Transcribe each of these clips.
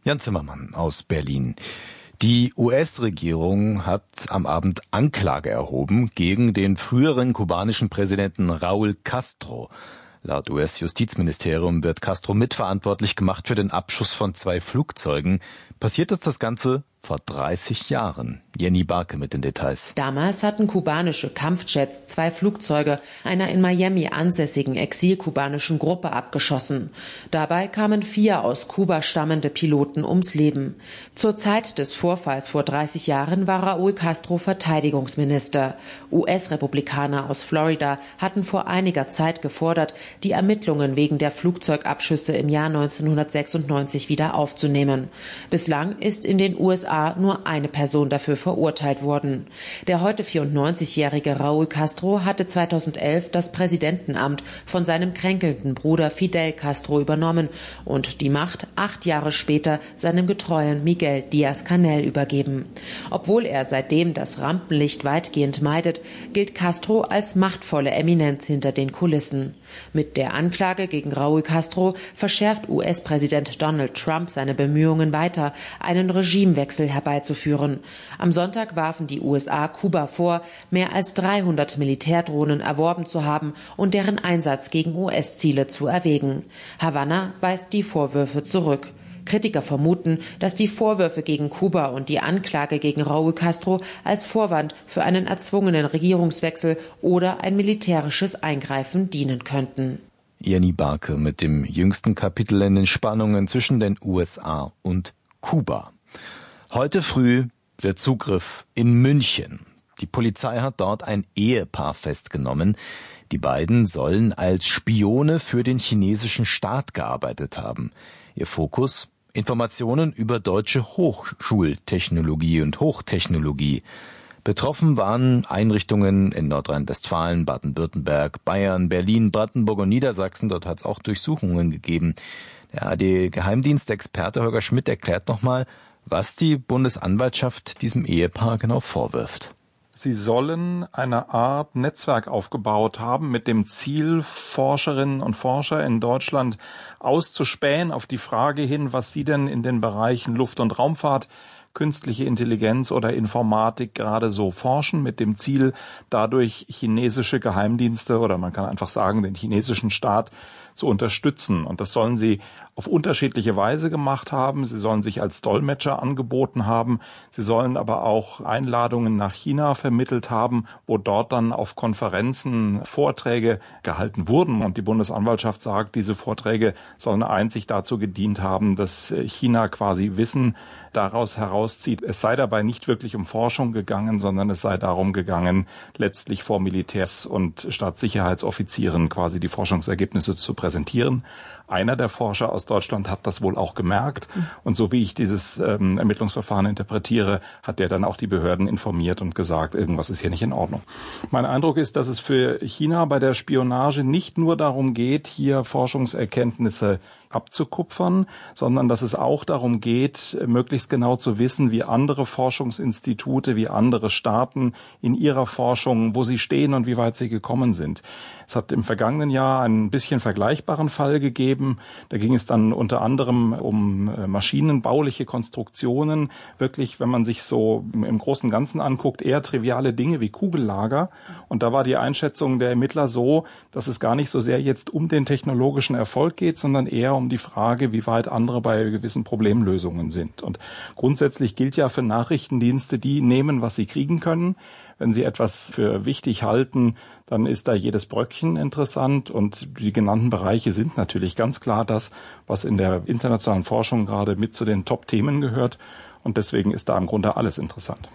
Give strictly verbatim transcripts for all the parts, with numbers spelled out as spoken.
Jan Zimmermann aus Berlin. Die U S-Regierung hat am Abend Anklage erhoben gegen den früheren kubanischen Präsidenten Raúl Castro. Laut U S-Justizministerium wird Castro mitverantwortlich gemacht für den Abschuss von zwei Flugzeugen. Passiert ist das Ganze vor dreißig Jahren. Jenny Barke mit den Details. Damals hatten kubanische Kampfjets zwei Flugzeuge einer in Miami ansässigen exilkubanischen Gruppe abgeschossen. Dabei kamen vier aus Kuba stammende Piloten ums Leben. Zur Zeit des Vorfalls vor dreißig Jahren war Raúl Castro Verteidigungsminister. U S-Republikaner aus Florida hatten vor einiger Zeit gefordert, die Ermittlungen wegen der Flugzeugabschüsse im Jahr neunzehnhundertsechsundneunzig wieder aufzunehmen. Bislang ist in den U S A nur eine Person dafür verurteilt worden. Der heute vierundneunzigjährige Raúl Castro hatte zweitausendelf das Präsidentenamt von seinem kränkelnden Bruder Fidel Castro übernommen und die Macht acht Jahre später seinem getreuen Miguel Díaz-Canel übergeben. Obwohl er seitdem das Rampenlicht weitgehend meidet, gilt Castro als machtvolle Eminenz hinter den Kulissen. Mit der Anklage gegen Raúl Castro verschärft U S-Präsident Donald Trump seine Bemühungen weiter, einen Regimewechsel herbeizuführen. Am Sonntag warfen die U S A Kuba vor, mehr als dreihundert Militärdrohnen erworben zu haben und deren Einsatz gegen U S-Ziele zu erwägen. Havanna weist die Vorwürfe zurück. Kritiker vermuten, dass die Vorwürfe gegen Kuba und die Anklage gegen Raúl Castro als Vorwand für einen erzwungenen Regierungswechsel oder ein militärisches Eingreifen dienen könnten. Jenny Barke mit dem jüngsten Kapitel in den Spannungen zwischen den U S A und Kuba. Heute früh der Zugriff in München. Die Polizei hat dort ein Ehepaar festgenommen. Die beiden sollen als Spione für den chinesischen Staat gearbeitet haben. Ihr Fokus: Informationen über deutsche Hochschultechnologie und Hochtechnologie. Betroffen waren Einrichtungen in Nordrhein-Westfalen, Baden-Württemberg, Bayern, Berlin, Brandenburg und Niedersachsen. Dort hat es auch Durchsuchungen gegeben. Der A D-Geheimdienstexperte Holger Schmidt erklärt nochmal, was die Bundesanwaltschaft diesem Ehepaar genau vorwirft. Sie sollen eine Art Netzwerk aufgebaut haben mit dem Ziel, Forscherinnen und Forscher in Deutschland auszuspähen auf die Frage hin, was sie denn in den Bereichen Luft- und Raumfahrt, künstliche Intelligenz oder Informatik gerade so forschen, mit dem Ziel, dadurch chinesische Geheimdienste oder man kann einfach sagen, den chinesischen Staat zu unterstützen. Und das sollen sie auf unterschiedliche Weise gemacht haben. Sie sollen sich als Dolmetscher angeboten haben. Sie sollen aber auch Einladungen nach China vermittelt haben, wo dort dann auf Konferenzen Vorträge gehalten wurden. Und die Bundesanwaltschaft sagt, diese Vorträge sollen einzig dazu gedient haben, dass China quasi Wissen daraus herauszieht. Es sei dabei nicht wirklich um Forschung gegangen, sondern es sei darum gegangen, letztlich vor Militärs und Staatssicherheitsoffizieren quasi die Forschungsergebnisse zu präsentieren. Einer der Forscher aus Deutschland hat das wohl auch gemerkt. Und so wie ich dieses ähm, Ermittlungsverfahren interpretiere, hat der dann auch die Behörden informiert und gesagt, irgendwas ist hier nicht in Ordnung. Mein Eindruck ist, dass es für China bei der Spionage nicht nur darum geht, hier Forschungserkenntnisse abzukupfern, sondern dass es auch darum geht, möglichst genau zu wissen, wie andere Forschungsinstitute, wie andere Staaten in ihrer Forschung, wo sie stehen und wie weit sie gekommen sind. Es hat im vergangenen Jahr einen bisschen vergleichbaren Fall gegeben. Da ging es dann unter anderem um maschinenbauliche Konstruktionen. Wirklich, wenn man sich so im Großen und Ganzen anguckt, eher triviale Dinge wie Kugellager. Und da war die Einschätzung der Ermittler so, dass es gar nicht so sehr jetzt um den technologischen Erfolg geht, sondern eher um die Frage, wie weit andere bei gewissen Problemlösungen sind. Und grundsätzlich gilt ja für Nachrichtendienste, die nehmen, was sie kriegen können. Wenn sie etwas für wichtig halten, dann ist da jedes Bröckchen interessant. Und die genannten Bereiche sind natürlich ganz klar das, was in der internationalen Forschung gerade mit zu den Top-Themen gehört. Und deswegen ist da im Grunde alles interessant.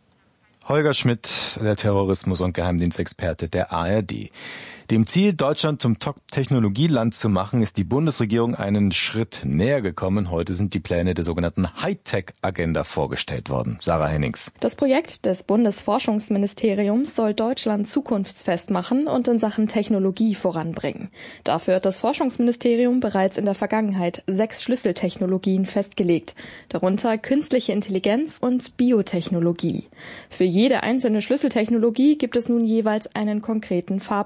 Holger Schmidt, der Terrorismus- und Geheimdienstexperte der A R D. Dem Ziel, Deutschland zum Top-Technologieland zu machen, ist die Bundesregierung einen Schritt näher gekommen. Heute sind die Pläne der sogenannten Hightech-Agenda vorgestellt worden. Sarah Hennings. Das Projekt des Bundesforschungsministeriums soll Deutschland zukunftsfest machen und in Sachen Technologie voranbringen. Dafür hat das Forschungsministerium bereits in der Vergangenheit sechs Schlüsseltechnologien festgelegt, darunter künstliche Intelligenz und Biotechnologie. Für jede einzelne Schlüsseltechnologie gibt es nun jeweils einen konkreten Fahrplan.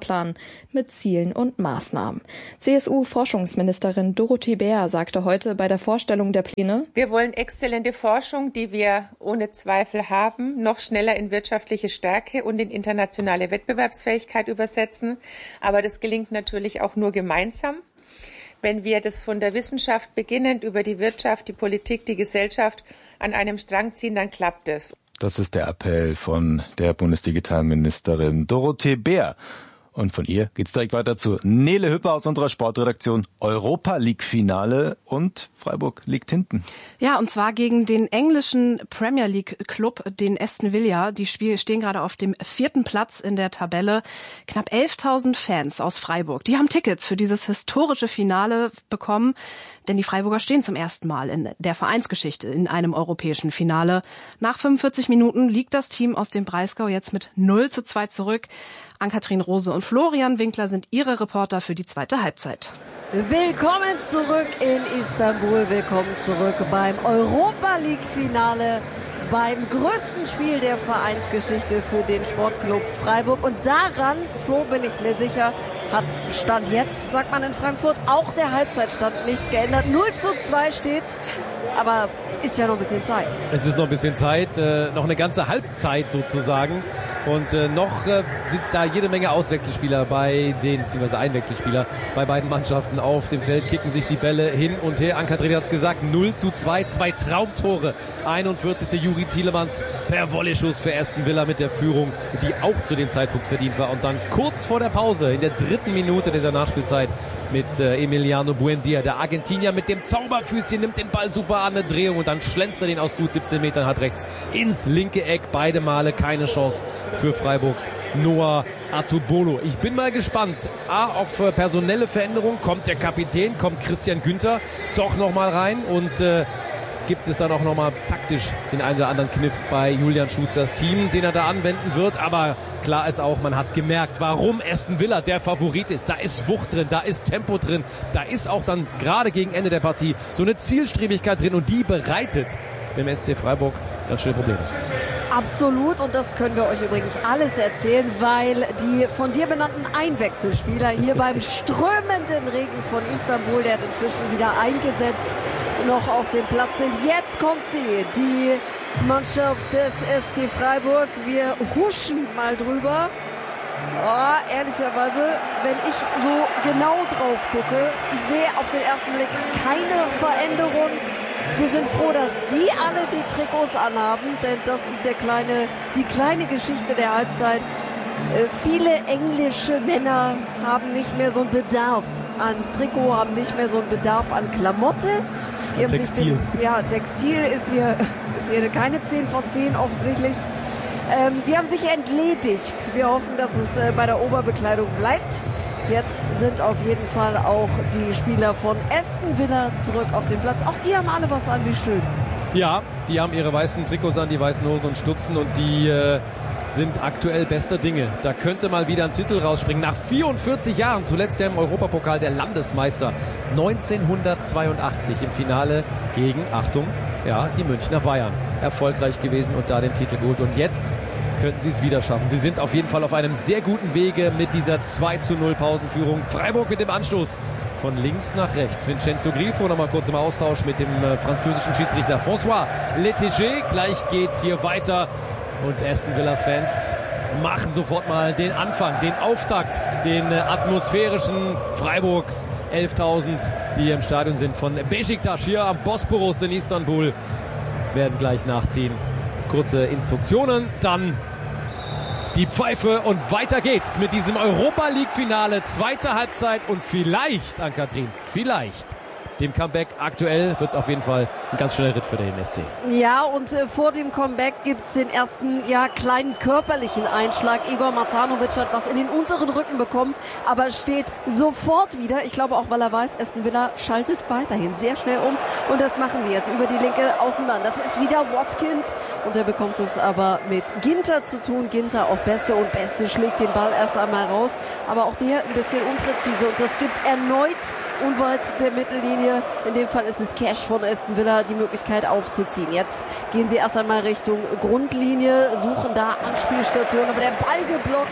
mit Zielen und Maßnahmen. C S U-Forschungsministerin Dorothee Bär sagte heute bei der Vorstellung der Pläne: Wir wollen exzellente Forschung, die wir ohne Zweifel haben, noch schneller in wirtschaftliche Stärke und in internationale Wettbewerbsfähigkeit übersetzen. Aber das gelingt natürlich auch nur gemeinsam. Wenn wir das von der Wissenschaft beginnend über die Wirtschaft, die Politik, die Gesellschaft an einem Strang ziehen, dann klappt es. Das ist der Appell von der Bundesdigitalministerin Dorothee Bär. Und von ihr geht's direkt weiter zu Nele Hüpper aus unserer Sportredaktion. Europa-League-Finale und Freiburg liegt hinten. Ja, und zwar gegen den englischen Premier League-Club, den Aston Villa. Die Spiele stehen gerade auf dem vierten Platz in der Tabelle. Knapp elftausend Fans aus Freiburg, die haben Tickets für dieses historische Finale bekommen. Denn die Freiburger stehen zum ersten Mal in der Vereinsgeschichte in einem europäischen Finale. Nach fünfundvierzig Minuten liegt das Team aus dem Breisgau jetzt mit null zu zwei zurück. Ann-Kathrin Rose und Florian Winkler sind ihre Reporter für die zweite Halbzeit. Willkommen zurück in Istanbul, willkommen zurück beim Europa-League-Finale, beim größten Spiel der Vereinsgeschichte für den Sportclub Freiburg. Und daran, Flo, bin ich mir sicher, hat Stand jetzt, sagt man in Frankfurt, auch der Halbzeitstand nichts geändert. null zu zwei steht's, aber ist ja noch ein bisschen Zeit. Es ist noch ein bisschen Zeit, äh, noch eine ganze Halbzeit sozusagen. Und äh, noch äh, sind da jede Menge Auswechselspieler bei den, beziehungsweise Einwechselspieler bei beiden Mannschaften auf dem Feld, kicken sich die Bälle hin und her. Ann-Kathrin hat es gesagt, null zu zwei, zwei Traumtore. einundvierzigste Juri Tielemans per Volley-Schuss für Aston Villa mit der Führung, die auch zu dem Zeitpunkt verdient war. Und dann kurz vor der Pause, in der dritten Minute dieser Nachspielzeit, mit äh, Emiliano Buendia, der Argentinier mit dem Zauberfüßchen, nimmt den Ball super an, eine Drehung und dann schlänzt er den aus gut siebzehn Metern halb rechts ins linke Eck. Beide Male keine Chance für Freiburgs Noah Atubolo. Ich bin mal gespannt. A, auf äh, personelle Veränderung. Kommt der Kapitän, kommt Christian Günther doch nochmal rein und äh, gibt es dann auch nochmal taktisch den einen oder anderen Kniff bei Julian Schusters Team, den er da anwenden wird. Aber klar ist auch, man hat gemerkt, warum Aston Villa der Favorit ist. Da ist Wucht drin, da ist Tempo drin, da ist auch dann gerade gegen Ende der Partie so eine Zielstrebigkeit drin und die bereitet dem S C Freiburg ganz schöne Probleme. Absolut, und das können wir euch übrigens alles erzählen, weil die von dir benannten Einwechselspieler hier beim strömenden Regen von Istanbul, der hat inzwischen wieder eingesetzt, noch auf dem Platz sind. Jetzt kommt sie, die Mannschaft des S C Freiburg. Wir huschen mal drüber. Oh, ehrlicherweise, wenn ich so genau drauf gucke, ich sehe auf den ersten Blick keine Veränderung. Wir sind froh, dass die alle die Trikots anhaben, denn das ist der kleine, die kleine Geschichte der Halbzeit. Äh, viele englische Männer haben nicht mehr so einen Bedarf an Trikot, haben nicht mehr so einen Bedarf an Klamotte. Die haben Textil. Sich den, ja, Textil ist hier, ist hier keine zehn von zehn offensichtlich. Ähm, die haben sich entledigt. Wir hoffen, dass es äh, bei der Oberbekleidung bleibt. Jetzt sind auf jeden Fall auch die Spieler von Aston Villa zurück auf dem Platz. Auch die haben alle was an, wie schön. Ja, die haben ihre weißen Trikots an, die weißen Hosen und Stutzen und die äh, sind aktuell bester Dinge. Da könnte mal wieder ein Titel rausspringen. Nach vierundvierzig Jahren, zuletzt ja im Europapokal der Landesmeister neunzehnhundertzweiundachtzig im Finale gegen, Achtung, ja, die Münchner Bayern. Erfolgreich gewesen und da den Titel geholt. Und jetzt könnten sie es wieder schaffen. Sie sind auf jeden Fall auf einem sehr guten Wege mit dieser zwei zu null Pausenführung. Freiburg mit dem Anstoß von links nach rechts. Vincenzo Grifo nochmal kurz im Austausch mit dem äh, französischen Schiedsrichter François Letégé. Gleich geht's hier weiter und Aston Villas Fans machen sofort mal den Anfang, den Auftakt, den äh, atmosphärischen Freiburgs. elftausend, die hier im Stadion sind von Beşiktaş hier am Bosporus in Istanbul, werden gleich nachziehen. Kurze Instruktionen, dann die Pfeife und weiter geht's mit diesem Europa-League-Finale, zweite Halbzeit und vielleicht, Ann-Kathrin, vielleicht dem Comeback. Aktuell wird es auf jeden Fall ein ganz schöner Ritt für den S C. Ja, und äh, vor dem Comeback gibt's den ersten, ja, kleinen körperlichen Einschlag. Igor Matanovic hat was in den unteren Rücken bekommen, aber steht sofort wieder. Ich glaube auch, weil er weiß, Aston Villa schaltet weiterhin sehr schnell um und das machen wir jetzt über die linke Außenbahn. Das ist wieder Watkins und er bekommt es aber mit Ginter zu tun. Ginter auf Beste und Beste schlägt den Ball erst einmal raus, aber auch der ein bisschen unpräzise und das gibt erneut unweit der Mittellinie. In dem Fall ist es Cash von Aston Villa, die Möglichkeit aufzuziehen. Jetzt gehen sie erst einmal Richtung Grundlinie, suchen da Anspielstationen, aber der Ball geblockt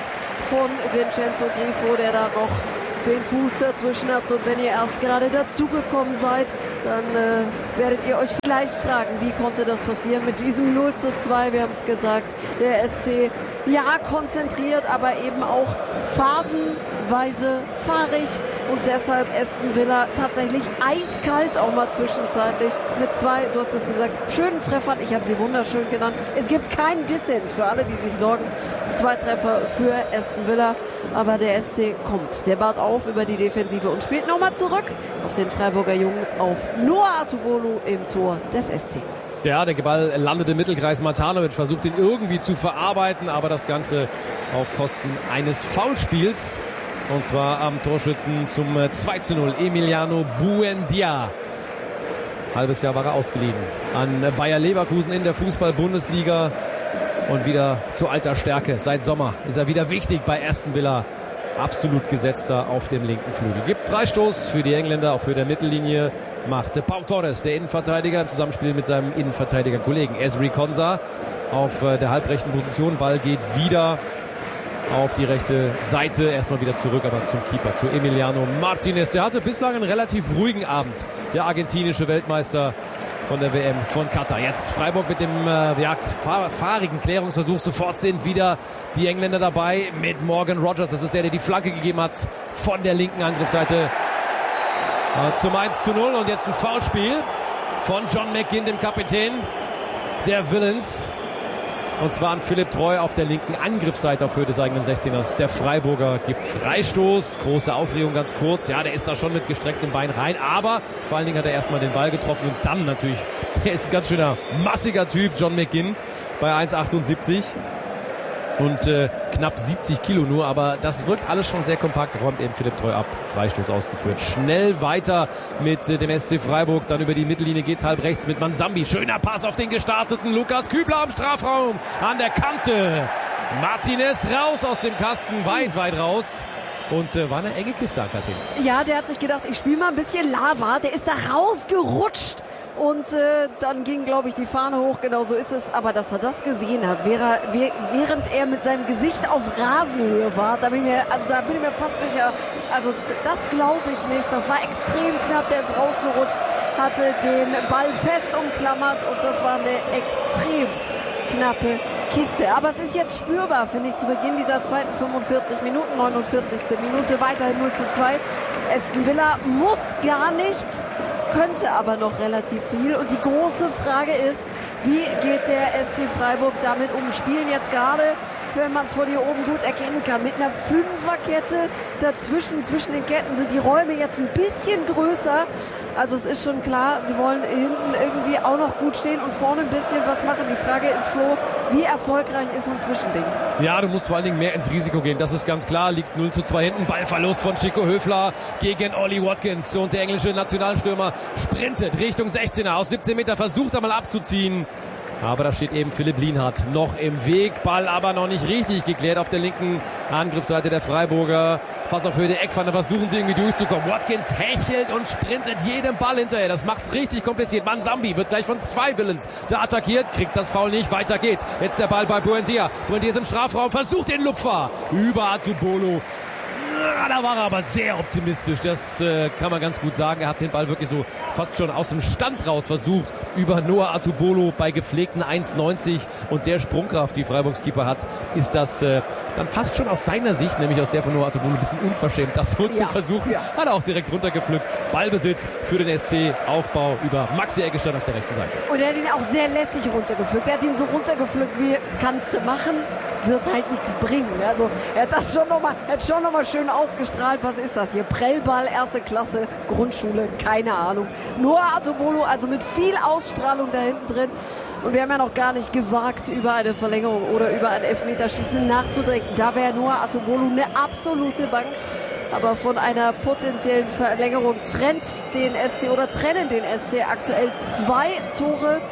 von Vincenzo Grifo, der da noch den Fuß dazwischen habt. Und wenn ihr erst gerade dazugekommen seid, dann äh, werdet ihr euch vielleicht fragen, wie konnte das passieren mit diesem null zu zwei. Wir haben es gesagt, der S C ja konzentriert, aber eben auch phasenweise fahrig und deshalb Aston Villa tatsächlich eiskalt auch mal zwischenzeitlich mit zwei, du hast es gesagt, schönen Treffern. Ich habe sie wunderschön genannt. Es gibt keinen Dissens für alle, die sich sorgen. Zwei Treffer für Aston Villa, aber der S C kommt. Der baut auf über die Defensive und spielt nochmal zurück auf den Freiburger Jungen, auf Noah Atubolu im Tor des S C. Ja, der Ball landet im Mittelkreis. Matanovic versucht ihn irgendwie zu verarbeiten, aber das Ganze auf Kosten eines Foulspiels. Und zwar am Torschützen zum zwei zu null. Emiliano Buendia. Halbes Jahr war er ausgeliehen an Bayer Leverkusen in der Fußball-Bundesliga. Und wieder zu alter Stärke. Seit Sommer ist er wieder wichtig bei Aston Villa. Absolut gesetzter auf dem linken Flügel. Gibt Freistoß für die Engländer, auch für der Mittellinie. Macht Pau Torres, der Innenverteidiger, im Zusammenspiel mit seinem Innenverteidiger-Kollegen Ezri Konsa auf der halbrechten Position. Ball geht wieder auf die rechte Seite. Erstmal wieder zurück, aber zum Keeper, zu Emiliano Martinez. Der hatte bislang einen relativ ruhigen Abend, der argentinische Weltmeister von der W M von Katar. Jetzt Freiburg mit dem äh, ja, fahrigen Klärungsversuch. Sofort sind wieder die Engländer dabei mit Morgan Rogers. Das ist der, der die Flanke gegeben hat von der linken Angriffsseite äh, zum eins zu null. Und jetzt ein Foulspiel von John McGinn, dem Kapitän der Villains. Und zwar an Philipp Treu auf der linken Angriffsseite auf Höhe des eigenen sechzehners. Der Freiburger gibt Freistoß. Große Aufregung, ganz kurz. Ja, der ist da schon mit gestrecktem Bein rein. Aber vor allen Dingen hat er erstmal den Ball getroffen. Und dann natürlich, der ist ein ganz schöner, massiger Typ, John McGinn, bei eins Komma achtundsiebzig. Und äh, knapp siebzig Kilo nur, aber das wirkt alles schon sehr kompakt, räumt eben Philipp Treu ab. Freistoß ausgeführt. Schnell weiter mit äh, dem S C Freiburg, dann über die Mittellinie geht's halb rechts mit Mansambi. Schöner Pass auf den gestarteten Lukas Kübler am Strafraum, an der Kante. Martinez raus aus dem Kasten, weit, weit raus. Und äh, war eine enge Kiste, Katrin. Ja, der hat sich gedacht, ich spiele mal ein bisschen Lava. Der ist da rausgerutscht. Und äh, dann ging, glaube ich, die Fahne hoch, genau so ist es. Aber dass er das gesehen hat, während er mit seinem Gesicht auf Rasenhöhe war, da bin ich mir, also da bin ich mir fast sicher, also das glaube ich nicht. Das war extrem knapp, der ist rausgerutscht, hatte den Ball fest umklammert und das war eine extrem knappe Kiste. Aber es ist jetzt spürbar, finde ich, zu Beginn dieser zweiten fünfundvierzig Minuten, neunundvierzigste Minute, weiterhin null zu zwei. Aston Villa muss gar nichts, könnte aber noch relativ viel. Und die große Frage ist, wie geht der S C Freiburg damit um? Spielen jetzt gerade, wenn man es von hier oben gut erkennen kann, mit einer Fünferkette dazwischen, zwischen den Ketten sind die Räume jetzt ein bisschen größer. Also es ist schon klar, sie wollen hinten irgendwie auch noch gut stehen und vorne ein bisschen was machen. Die Frage ist, Flo, wie erfolgreich ist so ein Zwischending? Ja, du musst vor allen Dingen mehr ins Risiko gehen, das ist ganz klar. Liegst null zu zwei hinten, Ballverlust von Chico Höfler gegen Ollie Watkins. Und der englische Nationalstürmer sprintet Richtung sechzehner. Aus siebzehn Meter versucht er mal abzuziehen. Aber da steht eben Philipp Lienhardt noch im Weg. Ball aber noch nicht richtig geklärt auf der linken Angriffsseite der Freiburger. Fast auf Höhe der Eckpfanne versuchen sie irgendwie durchzukommen. Watkins hechelt und sprintet jedem Ball hinterher. Das macht's richtig kompliziert. Mansambi wird gleich von zwei Villains da attackiert. Kriegt das Foul nicht. Weiter geht's. Jetzt der Ball bei Buendia. Buendia ist im Strafraum. Versucht den Lupfer über Atubolo. Da war er aber sehr optimistisch, das äh, kann man ganz gut sagen. Er hat den Ball wirklich so fast schon aus dem Stand raus versucht, über Noah Atubolo bei gepflegten eins neunzig. Und der Sprungkraft, die Freiburgs Keeper hat, ist das äh, dann fast schon aus seiner Sicht, nämlich aus der von Noah Atubolo, ein bisschen unverschämt, das so ja, zu versuchen. Ja. Hat er auch direkt runtergepflückt. Ballbesitz für den S C, Aufbau über Maxi Eggestein auf der rechten Seite. Und er hat ihn auch sehr lässig runtergepflückt. Er hat ihn so runtergepflückt, wie kannst du machen, wird halt nichts bringen. Also er hat das schon nochmal, er hat schon noch mal schön ausgestrahlt. Was ist das hier? Prellball, erste Klasse, Grundschule, keine Ahnung. Noah Atubolo, also mit viel Ausstrahlung da hinten drin. Und wir haben ja noch gar nicht gewagt, über eine Verlängerung oder über ein Elfmeterschießen nachzudenken. Da wäre Noah Atubolo eine absolute Bank. Aber von einer potenziellen Verlängerung trennt den S C oder trennen den S C aktuell zwei Tore.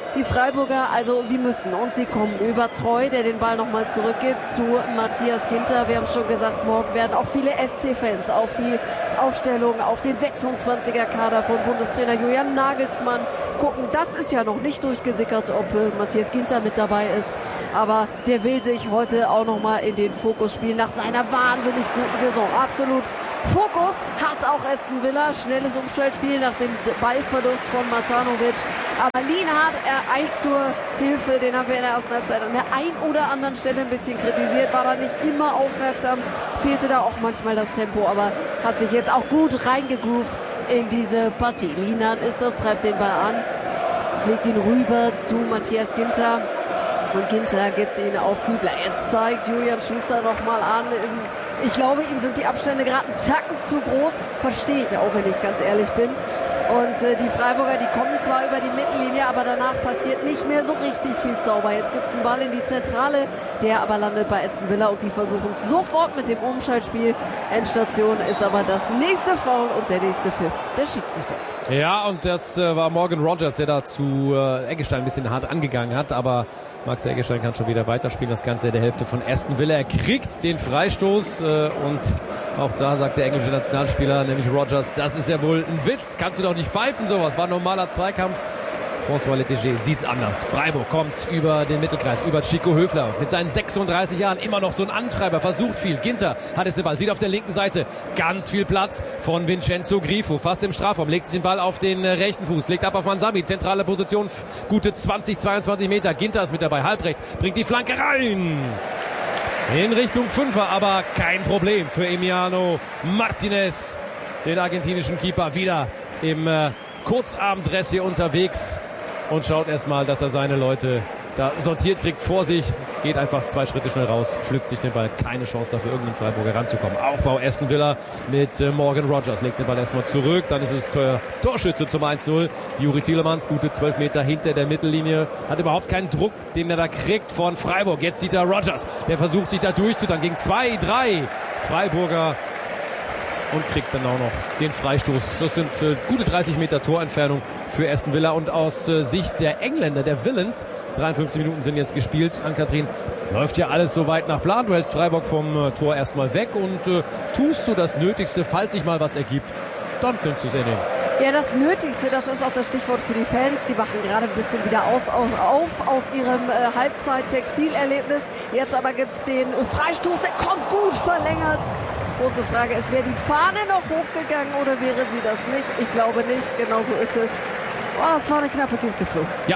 die Freiburger, also sie müssen und sie kommen über Treu, der den Ball nochmal zurückgibt zu Matthias Ginter. Wir haben schon gesagt, morgen werden auch viele S C-Fans auf die Aufstellung, auf den sechsundzwanziger-Kader von Bundestrainer Julian Nagelsmann gucken. Das ist ja noch nicht durchgesickert, ob äh, Matthias Ginter mit dabei ist. Aber der will sich heute auch nochmal in den Fokus spielen nach seiner wahnsinnig guten Saison. Absolut Fokus hat auch Aston Villa. Schnelles Umschaltspiel nach dem Ballverlust von Matanovic. Aber Lienhardt ereilt zur Hilfe. Den haben wir in der ersten Halbzeit an der ein oder anderen Stelle ein bisschen kritisiert. War da nicht immer aufmerksam. Fehlte da auch manchmal das Tempo. Aber hat sich jetzt auch gut reingegroovt in diese Partie. Lienhardt ist das, treibt den Ball an. Legt ihn rüber zu Matthias Ginter. Und Ginter gibt ihn auf Kübler. Jetzt zeigt Julian Schuster nochmal an. Ich glaube, ihm sind die Abstände gerade einen Tacken zu groß. Verstehe ich auch, wenn ich ganz ehrlich bin. Und äh, die Freiburger, die kommen zwar über die Mittellinie, aber danach passiert nicht mehr so richtig viel Zauber. Jetzt gibt es einen Ball in die Zentrale, der aber landet bei Aston Villa und die versuchen es sofort mit dem Umschaltspiel. Endstation ist aber das nächste Foul und der nächste Pfiff des Schiedsrichters. Ja, und das äh, war Morgan Rogers, der da zu äh, Eggestein ein bisschen hart angegangen hat, aber Max Eggestein kann schon wieder weiterspielen, das Ganze in der Hälfte von Aston Villa. Er kriegt den Freistoß äh, und auch da sagt der englische Nationalspieler, nämlich Rogers, das ist ja wohl ein Witz, kannst du doch nicht pfeifen, sowas war ein normaler Zweikampf. François Lettiger sieht's anders. Freiburg kommt über den Mittelkreis, über Chico Höfler. Mit seinen sechsunddreißig Jahren immer noch so ein Antreiber, versucht viel. Ginter hat es den Ball, sieht auf der linken Seite ganz viel Platz von Vincenzo Grifo. Fast im Strafraum, legt sich den Ball auf den rechten Fuß, legt ab auf Mansabi. Zentrale Position, gute zwanzig, zweiundzwanzig Meter. Ginter ist mit dabei, halbrechts, bringt die Flanke rein. In Richtung Fünfer, aber kein Problem für Emiliano Martinez, den argentinischen Keeper, wieder im äh, Kurzarmdress hier unterwegs. Und schaut erstmal, dass er seine Leute da sortiert kriegt vor sich. Geht einfach zwei Schritte schnell raus, pflückt sich den Ball. Keine Chance dafür, irgendeinen Freiburger ranzukommen. Aufbau Aston Villa mit äh, Morgan Rogers. Legt den Ball erstmal zurück. Dann ist es äh, Torschütze zum eins null. Juri Tielemans, gute zwölf Meter hinter der Mittellinie. Hat überhaupt keinen Druck, den er da kriegt von Freiburg. Jetzt sieht er Rogers. Der versucht sich da durchzudrängen gegen zwei, drei Freiburger. Und kriegt dann auch noch den Freistoß. Das sind äh, gute dreißig Meter Torentfernung für Aston Villa. Und aus äh, Sicht der Engländer, der Villains, dreiundfünfzig Minuten sind jetzt gespielt. Ann-Kathrin, läuft ja alles soweit nach Plan. Du hältst Freiburg vom äh, Tor erstmal weg und äh, tust so das Nötigste, falls sich mal was ergibt. Dann könntest du es ernehmen. Ja, das Nötigste, das ist auch das Stichwort für die Fans. Die wachen gerade ein bisschen wieder aus, auf, auf aus ihrem äh, Halbzeit-Textilerlebnis. Jetzt aber gibt es den Freistoß, der kommt gut verlängert. Große Frage ist, wäre die Fahne noch hochgegangen oder wäre sie das nicht? Ich glaube nicht, genau so ist es. Oh, das war eine knappe Kiste, Flo. Ja,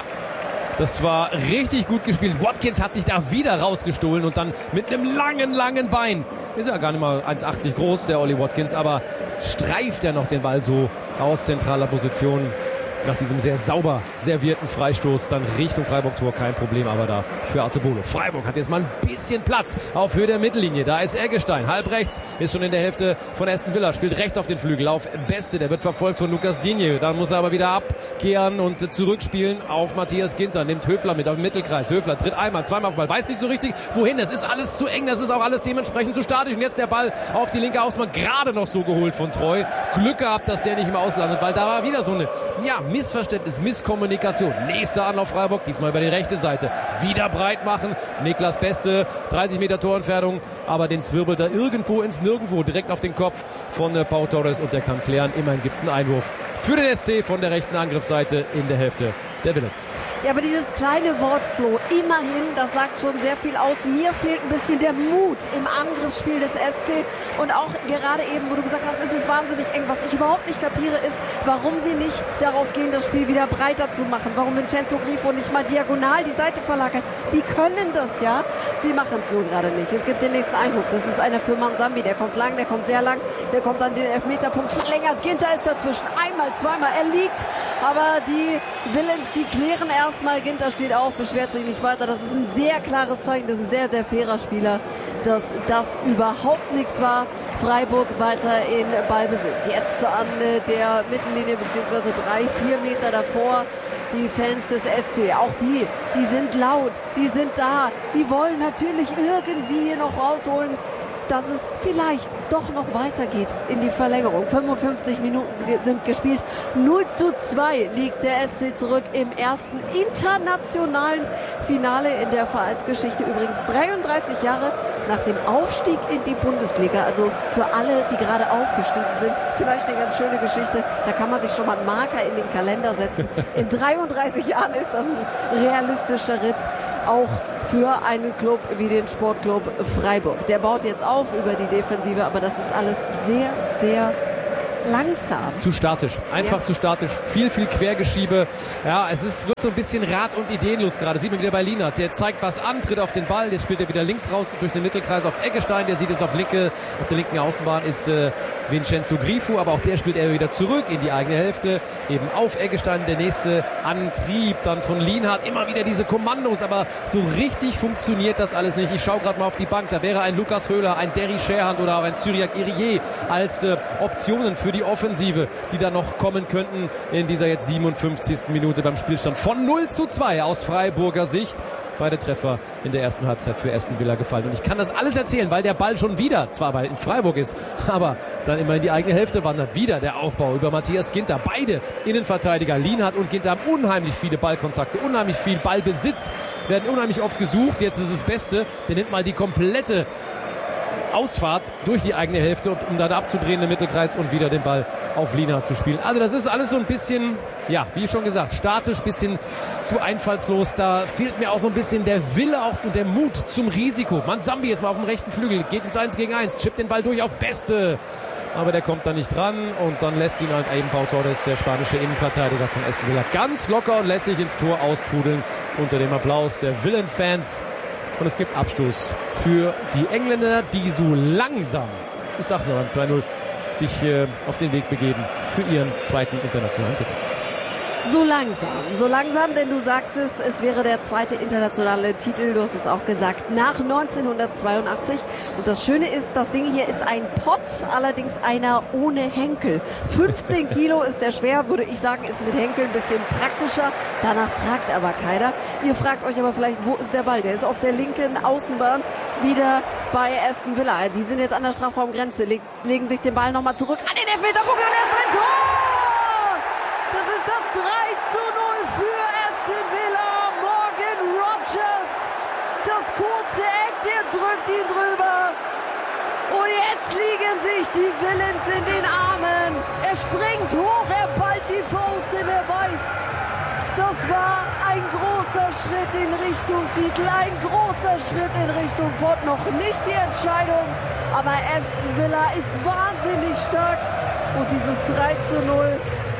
das war richtig gut gespielt. Watkins hat sich da wieder rausgestohlen und dann mit einem langen, langen Bein. Ist ja gar nicht mal eins achtzig groß, der Ollie Watkins, aber streift er noch den Ball so aus zentraler Position. Nach diesem sehr sauber servierten Freistoß dann Richtung Freiburg-Tor, kein Problem, aber da für Artebolo. Freiburg hat jetzt mal ein bisschen Platz auf Höhe der Mittellinie. Da ist Eggestein, halb rechts, ist schon in der Hälfte von Aston Villa, spielt rechts auf den Flügel, auf Beste, der wird verfolgt von Lucas Digne. Dann muss er aber wieder abkehren und zurückspielen auf Matthias Ginter, nimmt Höfler mit auf den Mittelkreis. Höfler tritt einmal, zweimal auf den Ball, weiß nicht so richtig, wohin. Es ist alles zu eng, das ist auch alles dementsprechend zu statisch. Und jetzt der Ball auf die linke Außenbahn, gerade noch so geholt von Treu. Glück gehabt, dass der nicht im Ausland, weil da war wieder so eine, ja, Missverständnis, Misskommunikation. Nächster Anlauf Freiburg, diesmal über die rechte Seite. Wieder breit machen. Niklas Beste, dreißig Meter Torentfernung, aber den zwirbelt er irgendwo ins Nirgendwo, direkt auf den Kopf von äh, Pau Torres und der kann klären. Immerhin gibt es einen Einwurf für den S C von der rechten Angriffsseite in der Hälfte der Villains. Ja, aber dieses kleine Wort, Flo, immerhin, das sagt schon sehr viel aus. Mir fehlt ein bisschen der Mut im Angriffsspiel des S C und auch gerade eben, wo du gesagt hast, es ist wahnsinnig eng. Was ich überhaupt nicht kapiere, ist, warum sie nicht darauf gehen, das Spiel wieder breiter zu machen. Warum Vincenzo Grifo nicht mal diagonal die Seite verlagert. Die können das ja, sie machen es nur gerade nicht. Es gibt den nächsten Einwurf, das ist einer für Mansambi, der kommt lang, der kommt sehr lang, der kommt an den Elfmeterpunkt verlängert. Ginter ist dazwischen, einmal, zweimal, er liegt, aber die Villains, die klären erstmal. Ginter steht auf, beschwert sich nicht weiter. Das ist ein sehr klares Zeichen. Das ist ein sehr, sehr fairer Spieler, dass das überhaupt nichts war. Freiburg weiter in Ballbesitz. Jetzt an der Mittellinie beziehungsweise drei, vier Meter davor. Die Fans des S C, auch die, die sind laut, die sind da. Die wollen natürlich irgendwie hier noch rausholen. dass es vielleicht doch noch weitergeht in die Verlängerung. fünfundfünfzig Minuten sind gespielt. null zu zwei liegt der S C zurück im ersten internationalen Finale in der Vereinsgeschichte. Übrigens dreiunddreißig Jahre nach dem Aufstieg in die Bundesliga. Also für alle, die gerade aufgestiegen sind, vielleicht eine ganz schöne Geschichte. Da kann man sich schon mal einen Marker in den Kalender setzen. In dreiunddreißig Jahren ist das ein realistischer Ritt. Auch für einen Club wie den Sportclub Freiburg. Der baut jetzt auf über die Defensive, aber das ist alles sehr, sehr langsam. Zu statisch. Einfach ja. zu statisch. Viel, viel Quergeschiebe. Ja, es ist, wird so ein bisschen rat- und ideenlos gerade. Sieht man wieder bei Lienert. Der zeigt was an, tritt auf den Ball. Jetzt spielt er wieder links raus durch den Mittelkreis auf Eggestein. Der sieht jetzt auf linke, auf der linken Außenbahn ist äh, Vincenzo Grifo. Aber auch der spielt er wieder zurück in die eigene Hälfte. Eben auf Eggestein. Der nächste Antrieb dann von Lienhardt. Immer wieder diese Kommandos. Aber so richtig funktioniert das alles nicht. Ich schaue gerade mal auf die Bank. Da wäre ein Lukas Höhler, ein Derry Scherhand oder auch ein Cyriac Irié als äh, Optionen für die Offensive, die da noch kommen könnten in dieser jetzt siebenundfünfzigsten Minute beim Spielstand von null zu zwei aus Freiburger Sicht. Beide Treffer in der ersten Halbzeit für Aston Villa gefallen. Und ich kann das alles erzählen, weil der Ball schon wieder, zwar in Freiburg ist, aber dann immer in die eigene Hälfte wandert. Wieder der Aufbau über Matthias Ginter. Beide Innenverteidiger, Lienhardt und Ginter, haben unheimlich viele Ballkontakte, unheimlich viel Ballbesitz, werden unheimlich oft gesucht. Jetzt ist das Beste, der nimmt mal die komplette Ausfahrt durch die eigene Hälfte, um dann abzudrehen im Mittelkreis und wieder den Ball auf Lienhardt zu spielen. Also das ist alles so ein bisschen, ja, wie schon gesagt, statisch, bisschen zu einfallslos. Da fehlt mir auch so ein bisschen der Wille auch und der Mut zum Risiko. Mansambi jetzt mal auf dem rechten Flügel, geht ins eins gegen eins, chippt den Ball durch auf Beste. Aber der kommt da nicht dran und dann lässt ihn halt eben Pau Torres, der spanische Innenverteidiger von Aston Villa, ganz locker und lässt sich ins Tor austrudeln unter dem Applaus der Villen-Fans. Und es gibt Abstoß für die Engländer, die so langsam, ich sag nur beim zwei null, sich äh, auf den Weg begeben für ihren zweiten internationalen Titel. So langsam, so langsam, denn du sagst es, es wäre der zweite internationale Titel, du hast es auch gesagt, nach neunzehnhundertzweiundachtzig. Und das Schöne ist, das Ding hier ist ein Pott, allerdings einer ohne Henkel. fünfzehn Kilo ist der schwer, würde ich sagen, ist mit Henkel ein bisschen praktischer. Danach fragt aber keiner. Ihr fragt euch aber vielleicht, wo ist der Ball? Der ist auf der linken Außenbahn wieder bei Aston Villa. Die sind jetzt an der Strafraumgrenze, leg, legen sich den Ball nochmal zurück an den Elfmeterpunkt und er ist ein Tor! Das ist das drei zu null für Aston Villa. Morgan Rogers. Das kurze Eck, der drückt ihn drüber. Und jetzt liegen sich die Villains in den Armen. Er springt hoch, er ballt die Faust, denn er weiß, das war ein großer Schritt in Richtung Titel, ein großer Schritt in Richtung Pott. Noch nicht die Entscheidung, aber Aston Villa ist wahnsinnig stark. Und dieses drei zu null,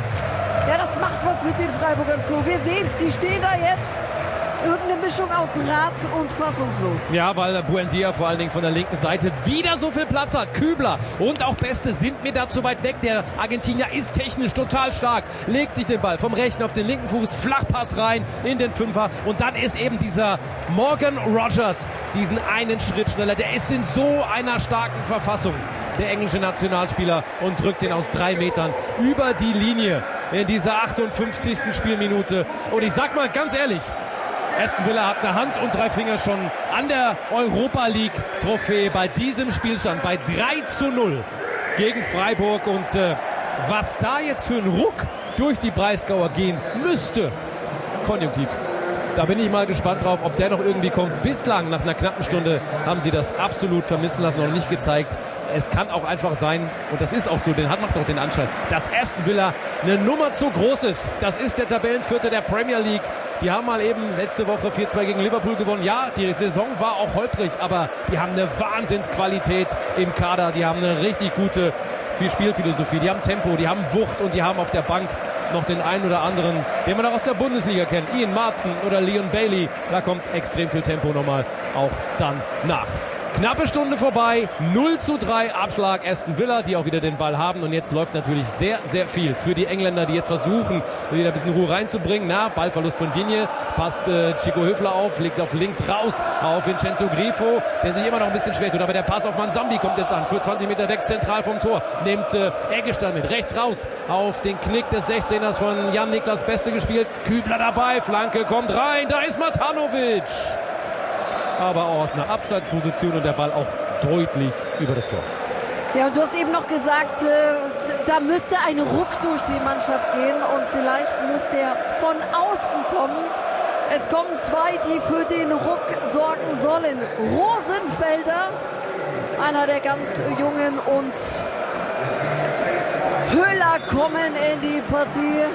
ja, das macht was mit den Freiburgern, Flo. Wir sehen es, die stehen da jetzt. Irgendeine Mischung aus Rat und fassungslos. Ja, weil Buendia vor allen Dingen von der linken Seite wieder so viel Platz hat. Kübler und auch Beste sind mir da zu weit weg. Der Argentinier ist technisch total stark. Legt sich den Ball vom rechten auf den linken Fuß. Flachpass rein in den Fünfer. Und dann ist eben dieser Morgan Rogers diesen einen Schritt schneller. Der ist in so einer starken Verfassung, der englische Nationalspieler, und drückt den aus drei Metern über die Linie in dieser achtundfünfzigsten Spielminute. Und ich sag mal ganz ehrlich, Aston Villa hat eine Hand und drei Finger schon an der Europa League Trophäe bei diesem Spielstand, bei drei zu null gegen Freiburg. Und äh, was da jetzt für ein Ruck durch die Breisgauer gehen müsste, konjunktiv. Da bin ich mal gespannt drauf, ob der noch irgendwie kommt. Bislang, nach einer knappen Stunde, haben sie das absolut vermissen lassen und nicht gezeigt. Es kann auch einfach sein, und das ist auch so, den hat macht auch den Anschein, dass Aston Villa eine Nummer zu groß ist. Das ist der Tabellenvierte der Premier League. Die haben mal eben letzte Woche vier zwei gegen Liverpool gewonnen. Ja, die Saison war auch holprig, aber die haben eine Wahnsinnsqualität im Kader. Die haben eine richtig gute Spielphilosophie. Die haben Tempo, die haben Wucht und die haben auf der Bank noch den einen oder anderen, den man auch aus der Bundesliga kennt. Ian Maatsen oder Leon Bailey. Da kommt extrem viel Tempo nochmal auch dann nach. Knappe Stunde vorbei, null zu drei Abschlag Aston Villa, die auch wieder den Ball haben. Und jetzt läuft natürlich sehr, sehr viel für die Engländer, die jetzt versuchen, wieder ein bisschen Ruhe reinzubringen. Na, Ballverlust von Digne, passt äh, Chico Höfler auf, legt auf links raus auf Vincenzo Grifo, der sich immer noch ein bisschen schwer tut. Aber der Pass auf Mansambi kommt jetzt an, für zwanzig Meter weg, zentral vom Tor. Nimmt äh, Eggestein mit, rechts raus auf den Knick des sechzehners von Jan-Niklas Beste gespielt. Kübler dabei, Flanke kommt rein, da ist Matanovic. Aber auch aus einer Abseitsposition und der Ball auch deutlich über das Tor. Ja, und du hast eben noch gesagt, äh, da müsste ein Ruck durch die Mannschaft gehen und vielleicht muss der von außen kommen. Es kommen zwei, die für den Ruck sorgen sollen. Rosenfelder, einer der ganz Jungen, und Höhler kommen in die Partie.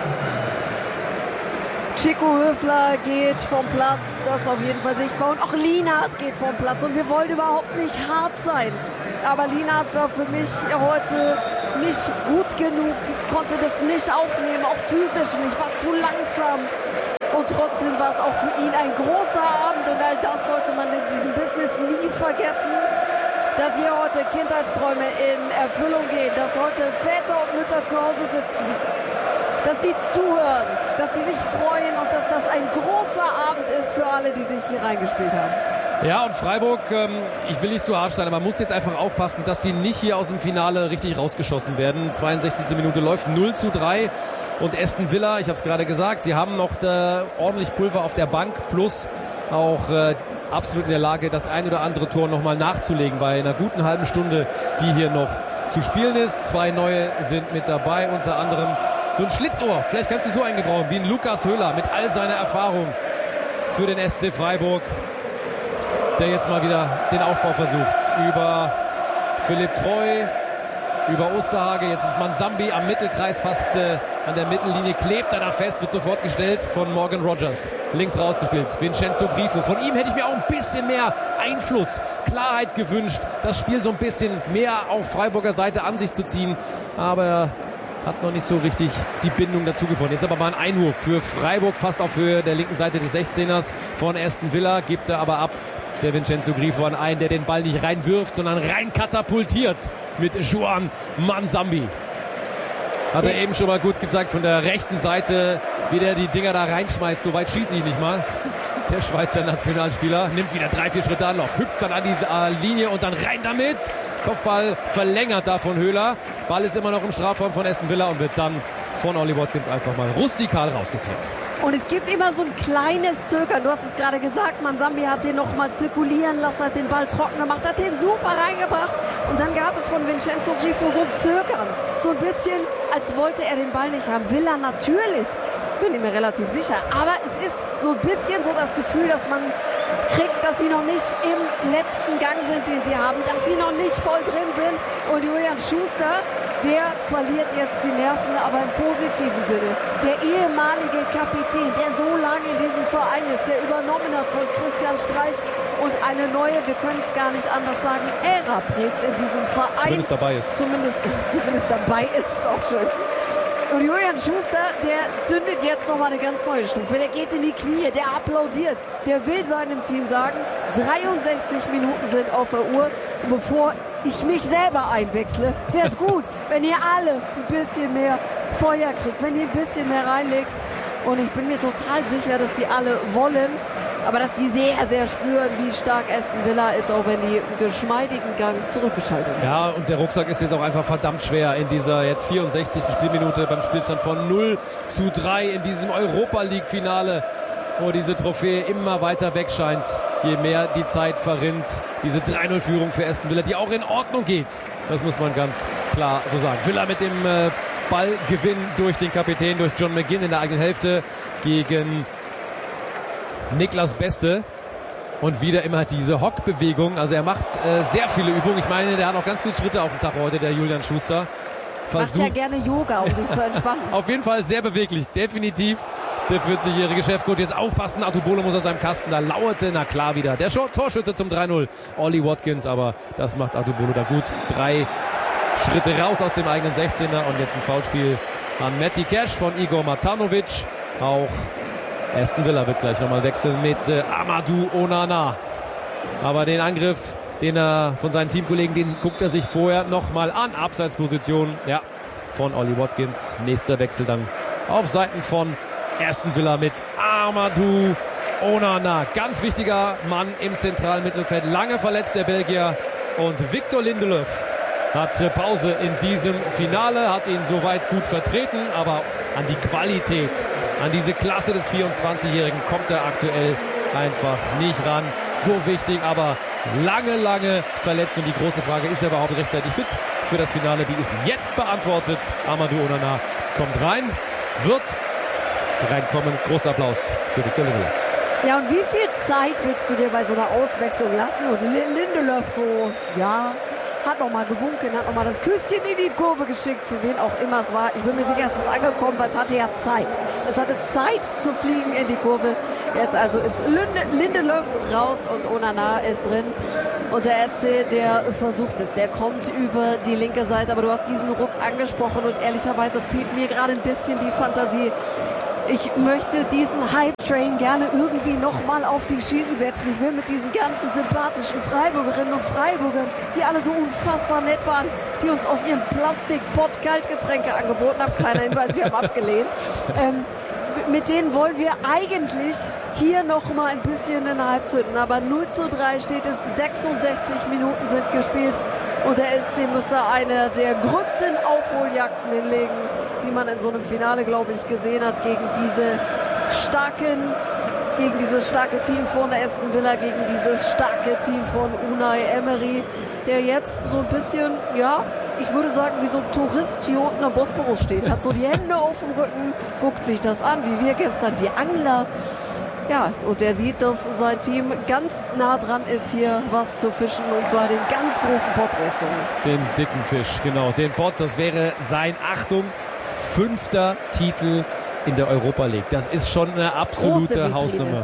Chico Höfler geht vom Platz, das ist auf jeden Fall sichtbar. Und auch Lienhardt geht vom Platz. Und wir wollen überhaupt nicht hart sein. Aber Lienhardt war für mich heute nicht gut genug, konnte das nicht aufnehmen, auch physisch nicht, war zu langsam. Und trotzdem war es auch für ihn ein großer Abend. Und all das sollte man in diesem Business nie vergessen. Dass hier heute Kindheitsträume in Erfüllung gehen, dass heute Väter und Mütter zu Hause sitzen, dass die zuhören, dass die sich freuen und dass das ein großer Abend ist für alle, die sich hier reingespielt haben. Ja, und Freiburg, ähm, ich will nicht zu harsch sein, aber man muss jetzt einfach aufpassen, dass sie nicht hier aus dem Finale richtig rausgeschossen werden. zweiundsechzigste Minute läuft, null zu drei. Und Aston Villa, ich habe es gerade gesagt, sie haben noch da ordentlich Pulver auf der Bank, plus auch äh, absolut in der Lage, das ein oder andere Tor nochmal nachzulegen bei einer guten halben Stunde, die hier noch zu spielen ist. Zwei neue sind mit dabei, unter anderem so ein Schlitzohr, vielleicht kannst du so eingebrauchen, wie ein Lukas Höhler mit all seiner Erfahrung für den S C Freiburg, der jetzt mal wieder den Aufbau versucht. Über Philipp Treu, über Osterhage, jetzt ist Mansambi am Mittelkreis, fast äh, an der Mittellinie, klebt er da fest, wird sofort gestellt von Morgan Rogers. Links rausgespielt, Vincenzo Grifo. Von ihm hätte ich mir auch ein bisschen mehr Einfluss, Klarheit gewünscht, das Spiel so ein bisschen mehr auf Freiburger Seite an sich zu ziehen, aber er hat noch nicht so richtig die Bindung dazu gefunden. Jetzt aber mal ein Einwurf für Freiburg, fast auf Höhe der linken Seite des sechzehners von Aston Villa, gibt er aber ab. Der Vincenzo Grifo an einen, der den Ball nicht reinwirft, sondern rein katapultiert mit Juan Mansambi. Hat er eben schon mal gut gezeigt von der rechten Seite, wie der die Dinger da reinschmeißt. So weit schieße ich nicht mal. Der Schweizer Nationalspieler nimmt wieder drei, vier Schritte Anlauf, hüpft dann an die äh, Linie und dann rein damit. Kopfball verlängert da von Höhler. Ball ist immer noch im Strafraum von Aston Villa und wird dann von Ollie Watkins einfach mal rustikal rausgeklärt. Und es gibt immer so ein kleines Zögern. Du hast es gerade gesagt, Mansambi hat den noch mal zirkulieren lassen, hat den Ball trocken gemacht, hat den super reingebracht. Und dann gab es von Vincenzo Grifo so ein Zögern. So ein bisschen, als wollte er den Ball nicht haben. Will er natürlich. Bin ich mir relativ sicher. Aber es ist so ein bisschen so das Gefühl, dass man kriegt, dass sie noch nicht im letzten Gang sind, den sie haben, dass sie noch nicht voll drin sind. Und Julian Schuster, der verliert jetzt die Nerven, aber im positiven Sinne. Der ehemalige Kapitän, der so lange in diesem Verein ist, der übernommen hat von Christian Streich und eine neue, wir können es gar nicht anders sagen, Ära prägt in diesem Verein. Zumindest dabei ist. Zumindest, zumindest dabei ist es auch schön. Und Julian Schuster, der zündet jetzt nochmal eine ganz neue Stufe. Der geht in die Knie, der applaudiert. Der will seinem Team sagen, dreiundsechzig Minuten sind auf der Uhr. Und bevor ich mich selber einwechsle, wäre es gut, wenn ihr alle ein bisschen mehr Feuer kriegt, wenn ihr ein bisschen mehr reinlegt. Und ich bin mir total sicher, dass die alle wollen, aber dass die sehr, sehr spüren, wie stark Aston Villa ist, auch wenn die einen geschmeidigen Gang zurückgeschaltet haben. Ja, und der Rucksack ist jetzt auch einfach verdammt schwer in dieser jetzt vierundsechzigsten Spielminute beim Spielstand von null zu drei in diesem Europa-League-Finale, wo diese Trophäe immer weiter weg scheint, je mehr die Zeit verrinnt. Diese drei null Führung für Aston Villa, die auch in Ordnung geht. Das muss man ganz klar so sagen. Villa mit dem äh, Ballgewinn durch den Kapitän, durch John McGinn in der eigenen Hälfte gegen Niklas Beste. Und wieder immer diese Hockbewegung. Also er macht äh, sehr viele Übungen. Ich meine, der hat auch ganz viele Schritte auf dem Tag heute, der Julian Schuster. Macht ja gerne Yoga, um sich zu entspannen. Auf jeden Fall sehr beweglich, definitiv. Der vierzigjährige Chefcoach, jetzt aufpassen, Atubolo muss aus seinem Kasten, da lauerte, na klar wieder, der Torschütze zum drei null, Ollie Watkins, aber das macht Atubolo da gut. Drei Schritte raus aus dem eigenen sechzehner und jetzt ein Foulspiel an Matty Cash von Igor Matanovic. Auch Aston Villa wird gleich nochmal wechseln mit äh, Amadou Onana. Aber den Angriff, den er von seinen Teamkollegen, den guckt er sich vorher nochmal an. Abseitsposition, ja, von Ollie Watkins. Nächster Wechsel dann auf Seiten von Aston Villa mit Amadou Onana. Ganz wichtiger Mann im zentralen Mittelfeld. Lange verletzt der Belgier. Und Victor Lindelöf hat Pause in diesem Finale, hat ihn soweit gut vertreten, aber an die Qualität, an diese Klasse des vierundzwanzigjährigen kommt er aktuell einfach nicht ran. So wichtig, aber lange, lange verletzt. Und die große Frage, ist er überhaupt rechtzeitig fit für das Finale? Die ist jetzt beantwortet. Amadou Onana kommt rein, wird reinkommen. Großer Applaus für Victor Lindelöf. Ja, und wie viel Zeit willst du dir bei so einer Auswechslung lassen? Und Lindelöf so, ja, hat nochmal gewunken, hat nochmal das Küsschen in die Kurve geschickt, für wen auch immer es war. Ich bin mir sicher, es ist angekommen, weil es hatte ja Zeit. Es hatte Zeit zu fliegen in die Kurve. Jetzt also ist Lindelöf raus und Onana ist drin. Und der S C, der versucht es, der kommt über die linke Seite. Aber du hast diesen Ruck angesprochen und ehrlicherweise fehlt mir gerade ein bisschen die Fantasie. Ich möchte diesen Hype-Train gerne irgendwie nochmal auf die Schienen setzen. Ich will mit diesen ganzen sympathischen Freiburgerinnen und Freiburgern, die alle so unfassbar nett waren, die uns aus ihrem Plastikpott Kaltgetränke angeboten haben. Kleiner Hinweis, wir haben abgelehnt. Ähm, mit denen wollen wir eigentlich hier nochmal ein bisschen in den Hype zünden. Aber null zu drei steht es, sechsundsechzig Minuten sind gespielt. Und der S C müsste eine der größten Aufholjagden hinlegen, die man in so einem Finale, glaube ich, gesehen hat, gegen diese starken, gegen dieses starke Team von der Aston Villa, gegen dieses starke Team von Unai Emery, der jetzt so ein bisschen, ja, ich würde sagen, wie so ein Tourist hier unten am Bosporus steht, hat so die Hände auf dem Rücken, guckt sich das an, wie wir gestern, die Angler. Ja, und er sieht, dass sein Team ganz nah dran ist, hier was zu fischen, und zwar den ganz großen Pott rauszuholen. Den dicken Fisch, genau. Den Pott, das wäre sein, Achtung, fünfter Titel in der Europa League. Das ist schon eine absolute Hausnummer.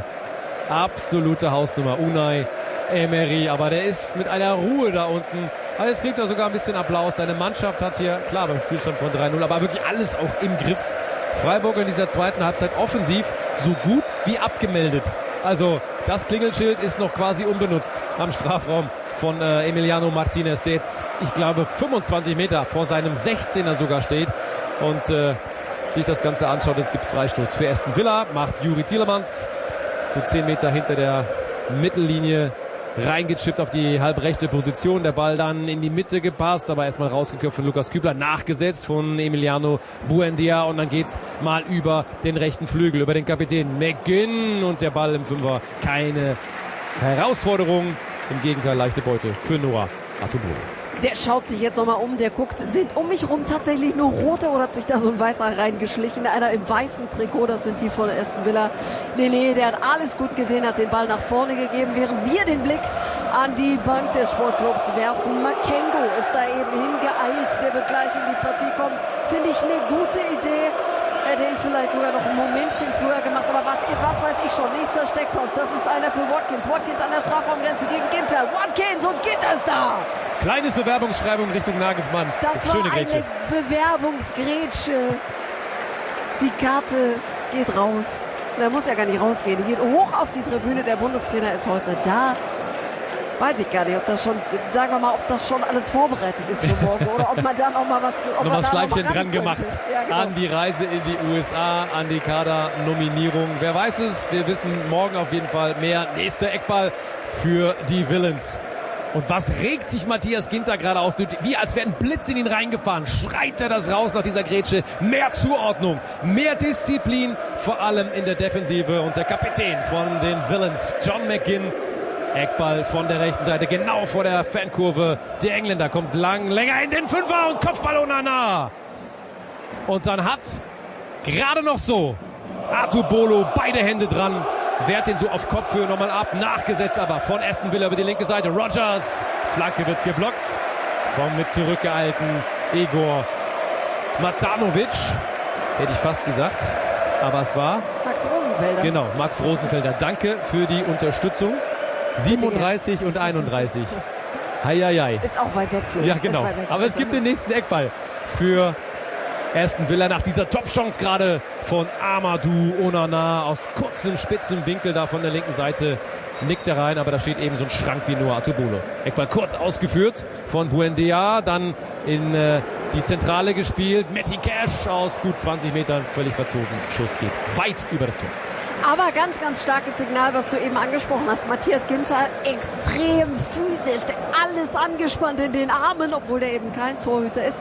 Absolute Hausnummer. Unai Emery, aber der ist mit einer Ruhe da unten. Aber jetzt kriegt er sogar ein bisschen Applaus. Seine Mannschaft hat hier, klar, beim Spielstand von drei null, aber wirklich alles auch im Griff. Freiburg in dieser zweiten Halbzeit offensiv so gut wie abgemeldet. Also das Klingelschild ist noch quasi unbenutzt am Strafraum von äh, Emiliano Martinez, der jetzt, ich glaube, fünfundzwanzig Meter vor seinem sechzehner sogar steht und äh, sich das Ganze anschaut. Es gibt Freistoß für Aston Villa, macht Juri Tielemans so zehn Meter hinter der Mittellinie reingechippt auf die halbrechte Position. Der Ball dann in die Mitte gepasst, aber erstmal rausgeköpft von Lukas Kübler, nachgesetzt von Emiliano Buendia, und dann geht's mal über den rechten Flügel, über den Kapitän McGinn, und der Ball im Fünfer. Keine Herausforderung, im Gegenteil leichte Beute für Noah Atubolo. Der schaut sich jetzt nochmal um, der guckt, sind um mich rum tatsächlich nur rote oder hat sich da so ein weißer reingeschlichen? Einer im weißen Trikot, das sind die von Aston Villa. Nee, nee, der hat alles gut gesehen, hat den Ball nach vorne gegeben, während wir den Blick an die Bank des Sportclubs werfen. Makengo ist da eben hingeeilt, der wird gleich in die Partie kommen. Finde ich eine gute Idee. Hätte ich vielleicht sogar noch ein Momentchen früher gemacht, aber was, was weiß ich schon. Nächster Steckpass, das ist einer für Watkins. Watkins an der Strafraumgrenze gegen Ginter. Watkins, und Ginter ist da! Kleines Bewerbungsschreibung Richtung Nagelsmann. Das, das war schöne Grätsche. Eine Bewerbungsgrätsche. Die Karte geht raus. Der muss ja gar nicht rausgehen. Die geht hoch auf die Tribüne. Der Bundestrainer ist heute da. Weiß ich gar nicht, ob das schon, sagen wir mal, ob das schon alles vorbereitet ist für morgen oder ob man da noch mal was, ob noch man was da Schleifchen noch mal dran gemacht ja, genau. an die Reise in die U S A, an die Kadernominierung. Wer weiß es, wir wissen morgen auf jeden Fall mehr. Nächster Eckball für die Villains. Und was regt sich Matthias Ginter gerade aus? Wie als wäre ein Blitz in ihn reingefahren. Schreit er das raus nach dieser Grätsche. Mehr Zuordnung, mehr Disziplin, vor allem in der Defensive. Und der Kapitän von den Villains, John McGinn, Eckball von der rechten Seite, genau vor der Fankurve. Der Engländer kommt lang, länger in den Fünfer und Kopfball Onana. Und dann hat gerade noch so Atubolo beide Hände dran, wehrt den so auf Kopfhöhe nochmal ab, nachgesetzt aber von Aston Villa über die linke Seite. Rogers, Flanke wird geblockt vom mit zurückgeeilten Egor Matanovic, hätte ich fast gesagt, aber es war Max Rosenfelder. Genau, Max Rosenfelder. Danke für die Unterstützung. siebenunddreißig und einunddreißig. Heieiei. Ist auch weit weg für Ja, genau. Aber es gibt den nächsten Eckball für Aston Villa nach dieser Top-Chance gerade von Amadou Onana aus kurzem, spitzen Winkel da von der linken Seite. Nickt er rein, aber da steht eben so ein Schrank wie Noah Atubolo. Eckball kurz ausgeführt von Buendia, dann in äh, die Zentrale gespielt. Matty Cash aus gut zwanzig Metern, völlig verzogen. Schuss geht weit über das Tor. Aber ganz, ganz starkes Signal, was du eben angesprochen hast. Matthias Ginter extrem physisch, alles angespannt in den Armen, obwohl der eben kein Torhüter ist.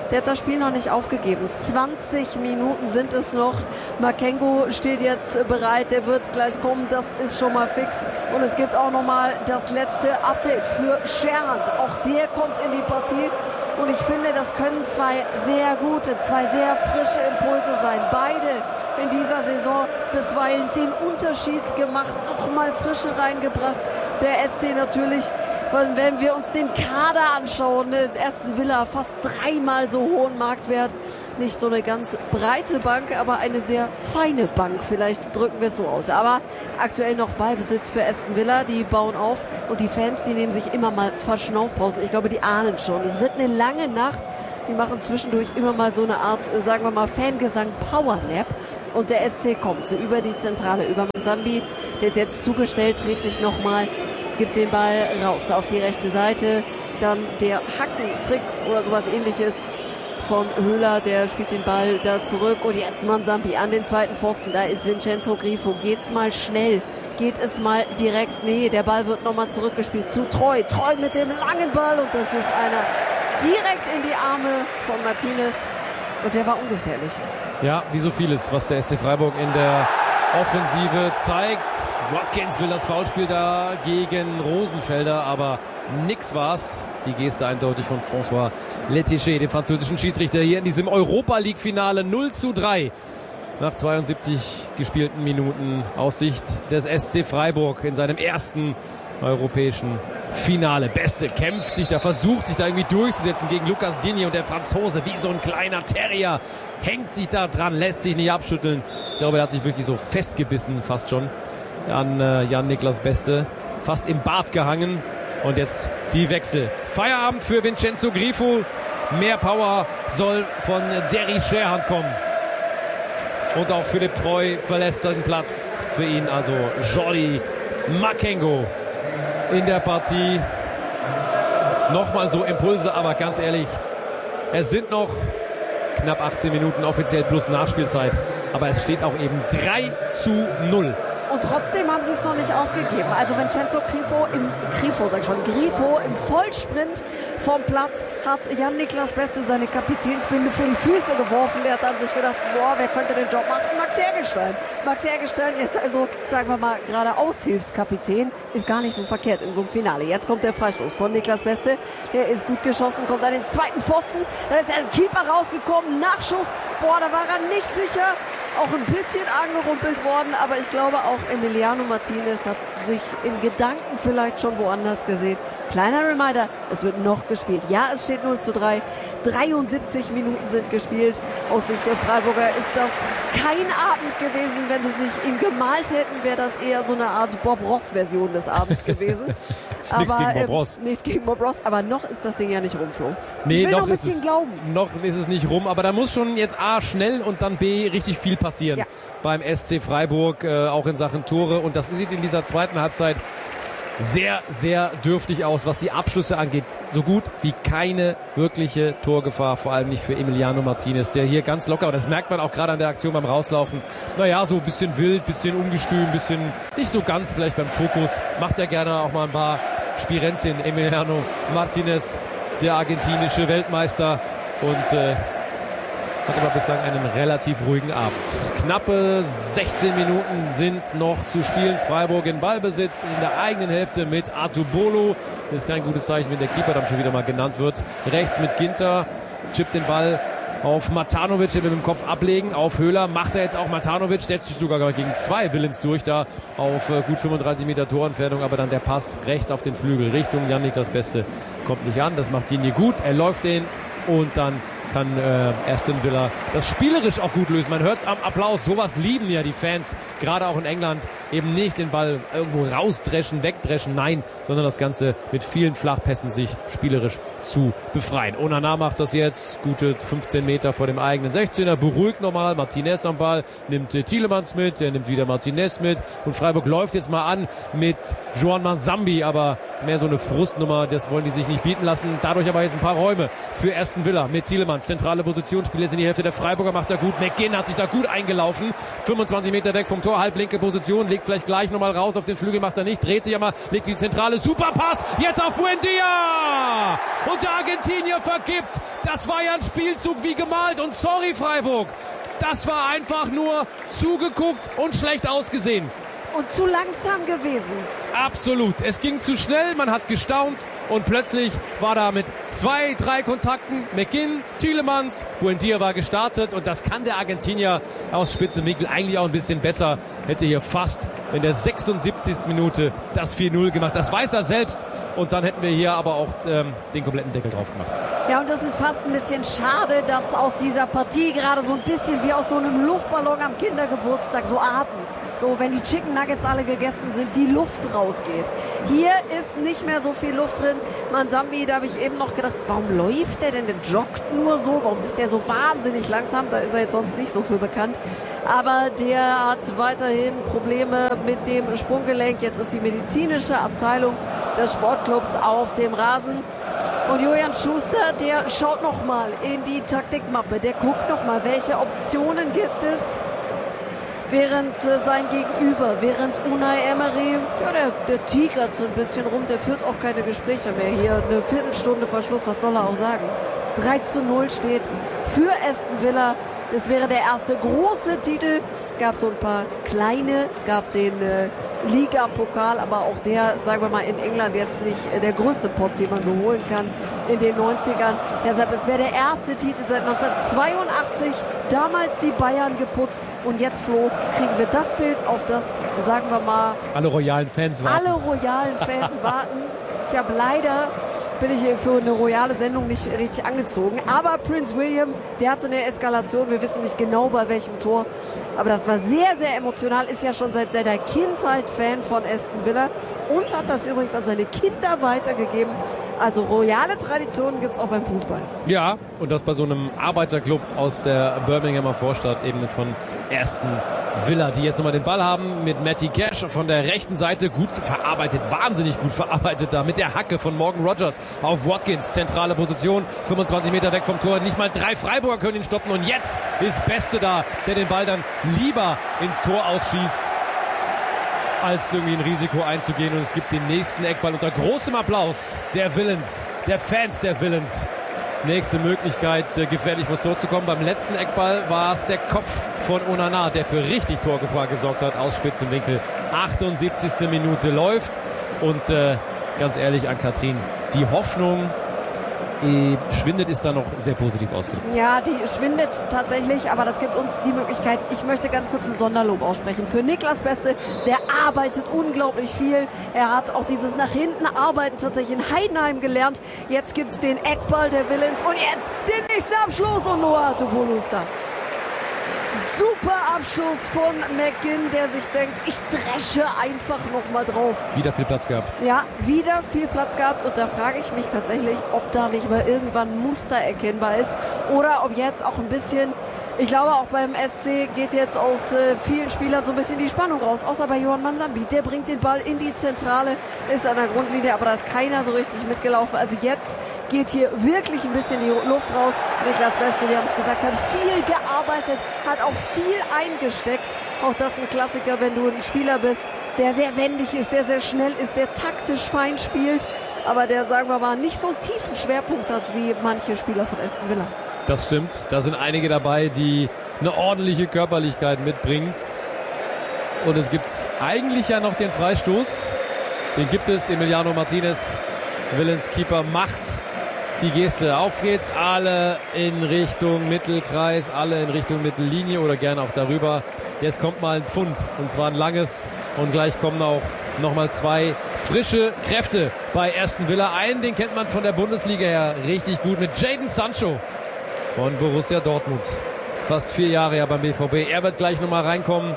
der hat das Spiel noch nicht aufgegeben. zwanzig Minuten sind es noch. Makengo steht jetzt bereit, der wird gleich kommen, das ist schon mal fix. Und es gibt auch nochmal das letzte Update für Scherhand. Auch der kommt in die Partie. Und ich finde, das können zwei sehr gute, zwei sehr frische Impulse sein. Beide in dieser Saison bisweilen den Unterschied gemacht, nochmal Frische reingebracht. Der S C natürlich, wenn wir uns den Kader anschauen, ne, Aston Villa fast dreimal so hohen Marktwert. Nicht so eine ganz breite Bank, aber eine sehr feine Bank. Vielleicht drücken wir es so aus. Aber aktuell noch Ballbesitz für Aston Villa. Die bauen auf und die Fans, die nehmen sich immer mal Verschnaufpausen. Ich glaube, die ahnen schon. Es wird eine lange Nacht. Die machen zwischendurch immer mal so eine Art, sagen wir mal, Fangesang Powernap. Und der S C kommt so über die Zentrale, über Manzambi. Der ist jetzt zugestellt, dreht sich nochmal, gibt den Ball raus auf die rechte Seite. Dann der Hackentrick oder sowas ähnliches von Höhler, der spielt den Ball da zurück. Und jetzt Manzambi an den zweiten Pfosten. Da ist Vincenzo Grifo. Geht's mal schnell? Geht es mal direkt? Nee, der Ball wird nochmal zurückgespielt zu Treu. Treu mit dem langen Ball. Und das ist einer direkt in die Arme von Martinez. Und der war ungefährlich. Ja, wie so vieles, was der S C Freiburg in der Offensive zeigt. Watkins will das Foulspiel da gegen Rosenfelder, aber nix war's. Die Geste eindeutig von François Letticher, dem französischen Schiedsrichter, hier in diesem Europa-League-Finale. null zu drei nach zweiundsiebzig gespielten Minuten aus Sicht des S C Freiburg in seinem ersten europäischen Finale. Beste kämpft sich da, versucht sich da irgendwie durchzusetzen gegen Lucas Digne, und der Franzose wie so ein kleiner Terrier hängt sich da dran, lässt sich nicht abschütteln. Ich glaube, er hat sich wirklich so festgebissen, fast schon, an äh, Jan-Niklas Beste. Fast im Bart gehangen. Und jetzt die Wechsel. Feierabend für Vincenzo Grifo. Mehr Power soll von Derry Scherhand kommen. Und auch Philipp Treu verlässt den Platz. Für ihn also Jordi Makengo in der Partie. Nochmal so Impulse, aber ganz ehrlich, es sind noch knapp achtzehn Minuten offiziell plus Nachspielzeit. Aber es steht auch eben drei zu null. Und trotzdem haben sie es noch nicht aufgegeben. Also Vincenzo Grifo im Grifo, sag ich schon, Grifo im Vollsprint vom Platz hat Jan-Niklas Beste seine Kapitänsbinde vor die Füße geworfen. Der hat an sich gedacht, boah, wer könnte den Job machen? Max Hergelstein. Max Hergelstein jetzt also, sagen wir mal, gerade Aushilfskapitän, ist gar nicht so verkehrt in so einem Finale. Jetzt kommt der Freistoß von Niklas Beste. Der ist gut geschossen, kommt an den zweiten Pfosten. Da ist der Keeper rausgekommen, Nachschuss. Boah, da war er nicht sicher. Auch ein bisschen angerumpelt worden, aber ich glaube auch Emiliano Martinez hat sich in Gedanken vielleicht schon woanders gesehen. Kleiner Reminder, es wird noch gespielt. Ja, es steht null zu drei. dreiundsiebzig Minuten sind gespielt. Aus Sicht der Freiburger ist das kein Abend gewesen. Wenn sie sich ihn gemalt hätten, wäre das eher so eine Art Bob Ross-Version des Abends gewesen. Aber, Nichts gegen Bob Ross. Äh, nicht gegen Bob Ross, aber noch ist das Ding ja nicht rum, Flo. Nee, ich will noch, noch ein ist bisschen es, glauben. noch ist es nicht rum, aber da muss schon jetzt A, schnell und dann B, richtig viel passieren. Ja. Beim S C Freiburg, äh, auch in Sachen Tore. Und das sieht in dieser zweiten Halbzeit sehr, sehr dürftig aus, was die Abschlüsse angeht. So gut wie keine wirkliche Torgefahr, vor allem nicht für Emiliano Martinez, der hier ganz locker, und das merkt man auch gerade an der Aktion beim Rauslaufen, naja, so ein bisschen wild, bisschen ungestüm, bisschen nicht so ganz vielleicht beim Fokus, macht er gerne auch mal ein paar Spirenzchen. Emiliano Martinez, der argentinische Weltmeister, und äh, hat aber bislang einen relativ ruhigen Abend. Knappe sechzehn Minuten sind noch zu spielen. Freiburg in Ballbesitz in der eigenen Hälfte mit Artubolo. Das ist kein gutes Zeichen, wenn der Keeper dann schon wieder mal genannt wird. Rechts mit Ginter, chippt den Ball auf Matanovic, der mit dem Kopf ablegen. Auf Höhler macht er jetzt auch Matanovic, setzt sich sogar gegen zwei Willens durch, da auf äh, gut fünfunddreißig Meter Torentfernung, aber dann der Pass rechts auf den Flügel Richtung Jan-Niklas Beste kommt nicht an. Das macht Digne gut, er läuft den und dann kann äh, Aston Villa das spielerisch auch gut lösen. Man hört es am Applaus. Sowas lieben ja die Fans, gerade auch in England. Eben nicht den Ball irgendwo rausdreschen, wegdreschen, nein, sondern das Ganze mit vielen Flachpässen sich spielerisch zu befreien. Onana macht das jetzt, gute fünfzehn Meter vor dem eigenen sechzehner, beruhigt nochmal, Martinez am Ball, nimmt äh, Tielemans mit, der nimmt wieder Martinez mit, und Freiburg läuft jetzt mal an mit Joan Manzambi, aber mehr so eine Frustnummer, das wollen die sich nicht bieten lassen. Dadurch aber jetzt ein paar Räume für Aston Villa mit Tielemans. zentrale Position, spielt jetzt in die Hälfte der Freiburger, macht er gut. McGinn hat sich da gut eingelaufen. fünfundzwanzig Meter weg vom Tor, halblinke Position, legt vielleicht gleich nochmal raus auf den Flügel, macht er nicht, dreht sich aber, legt die Zentrale, super Pass, jetzt auf Buendia! Und der Argentinier vergibt. Das war ja ein Spielzug wie gemalt und sorry Freiburg. Das war einfach nur zugeguckt und schlecht ausgesehen. Und zu langsam gewesen. Absolut. Es ging zu schnell, man hat gestaunt und plötzlich war da mit zwei, drei Kontakten McGinn, Tielemans, Buendia war gestartet und das kann der Argentinier aus Spitzenwinkel eigentlich auch ein bisschen besser. Hätte hier fast in der sechsundsiebzigsten Minute das vier null gemacht. Das weiß er selbst und dann hätten wir hier aber auch ähm, den kompletten Deckel drauf gemacht. Ja, und das ist fast ein bisschen schade, dass aus dieser Partie gerade so ein bisschen wie aus so einem Luftballon am Kindergeburtstag, so abends, so wenn die Chicken Nuggets alle gegessen sind, die Luft rausgeht. Hier ist nicht mehr so viel Luft drin. Mansambi, da habe ich eben noch gedacht, warum läuft der denn? Der joggt nur so. Warum ist der so wahnsinnig langsam? Da ist er jetzt sonst nicht so für bekannt. Aber der hat weiterhin Probleme mit dem Sprunggelenk. Jetzt ist die medizinische Abteilung des Sportclubs auf dem Rasen. Und Julian Schuster, der schaut noch mal in die Taktikmappe. Der guckt noch mal, welche Optionen gibt es. Während äh, sein Gegenüber, während Unai Emery, ja, der, der tigert so ein bisschen rum, der führt auch keine Gespräche mehr. Hier eine Viertelstunde Verschluss, was soll er auch sagen? drei zu null steht für Aston Villa. Das wäre der erste große Titel. Es gab so ein paar kleine, es gab den äh, Liga-Pokal, aber auch der, sagen wir mal, in England jetzt nicht äh, der größte Pot, den man so holen kann in den neunzigern. Deshalb, es wäre der erste Titel seit neunzehnhundertzweiundachtzig. Damals die Bayern geputzt und jetzt, Flo, kriegen wir das Bild, auf das, sagen wir mal, alle royalen Fans warten. Alle royalen Fans warten. Ich habe leider, bin ich für eine royale Sendung nicht richtig angezogen. Aber Prince William, der hatte eine Eskalation. Wir wissen nicht genau bei welchem Tor. Aber das war sehr, sehr emotional. Ist ja schon seit seiner Kindheit Fan von Aston Villa. Und hat das übrigens an seine Kinder weitergegeben. Also royale Traditionen gibt es auch beim Fußball. Ja, und das bei so einem Arbeiterclub aus der Birminghamer Vorstadtebene von Aston Villa, die jetzt nochmal den Ball haben mit Matty Cash von der rechten Seite. Gut verarbeitet, wahnsinnig gut verarbeitet da mit der Hacke von Morgan Rogers auf Watkins. Zentrale Position, fünfundzwanzig Meter weg vom Tor. Nicht mal drei Freiburger können ihn stoppen. Und jetzt ist Beste da, der den Ball dann lieber ins Tor ausschießt, als irgendwie ein Risiko einzugehen. Und es gibt den nächsten Eckball unter großem Applaus der Villains, der Fans der Villains. Nächste Möglichkeit, gefährlich vors Tor zu kommen. Beim letzten Eckball war es der Kopf von Onana, der für richtig Torgefahr gesorgt hat aus Spitzenwinkel. achtundsiebzigste Minute läuft. Und äh, ganz ehrlich an Katrin, die Hoffnung äh, schwindet, ist da noch sehr positiv ausgedrückt. Ja, die schwindet tatsächlich, aber das gibt uns die Möglichkeit. Ich möchte ganz kurz ein Sonderlob aussprechen für Niklas Beste. Der arbeitet unglaublich viel. Er hat auch dieses nach hinten arbeiten tatsächlich in Heidenheim gelernt. Jetzt gibt's den Eckball der Villains und jetzt den nächsten Abschluss und Noah Topoulos da. Super Abschluss von McGinn, der sich denkt, ich dresche einfach noch mal drauf. Wieder viel Platz gehabt. Ja, wieder viel Platz gehabt und da frage ich mich tatsächlich, ob da nicht mal irgendwann ein Muster erkennbar ist oder ob jetzt auch ein bisschen, ich glaube auch beim S C geht jetzt aus äh, vielen Spielern so ein bisschen die Spannung raus, außer bei Johan Mansambi, der bringt den Ball in die Zentrale, ist an der Grundlinie, aber da ist keiner so richtig mitgelaufen, also jetzt geht hier wirklich ein bisschen die Luft raus. Niklas Beste, wir haben es gesagt, hat viel gearbeitet, hat auch viel eingesteckt. Auch das ein Klassiker, wenn du ein Spieler bist, der sehr wendig ist, der sehr schnell ist, der taktisch fein spielt, aber der, sagen wir mal, nicht so einen tiefen Schwerpunkt hat wie manche Spieler von Aston Villa. Das stimmt. Da sind einige dabei, die eine ordentliche Körperlichkeit mitbringen. Und es gibt eigentlich ja noch den Freistoß. Den gibt es. Emiliano Martinez, Villains Keeper, macht die Geste. Auf geht's, alle in Richtung Mittelkreis, alle in Richtung Mittellinie oder gerne auch darüber. Jetzt kommt mal ein Pfund und zwar ein langes und gleich kommen auch nochmal zwei frische Kräfte bei Aston Villa. Einen, den kennt man von der Bundesliga her richtig gut mit Jadon Sancho von Borussia Dortmund. Fast vier Jahre ja beim B V B. Er wird gleich nochmal reinkommen.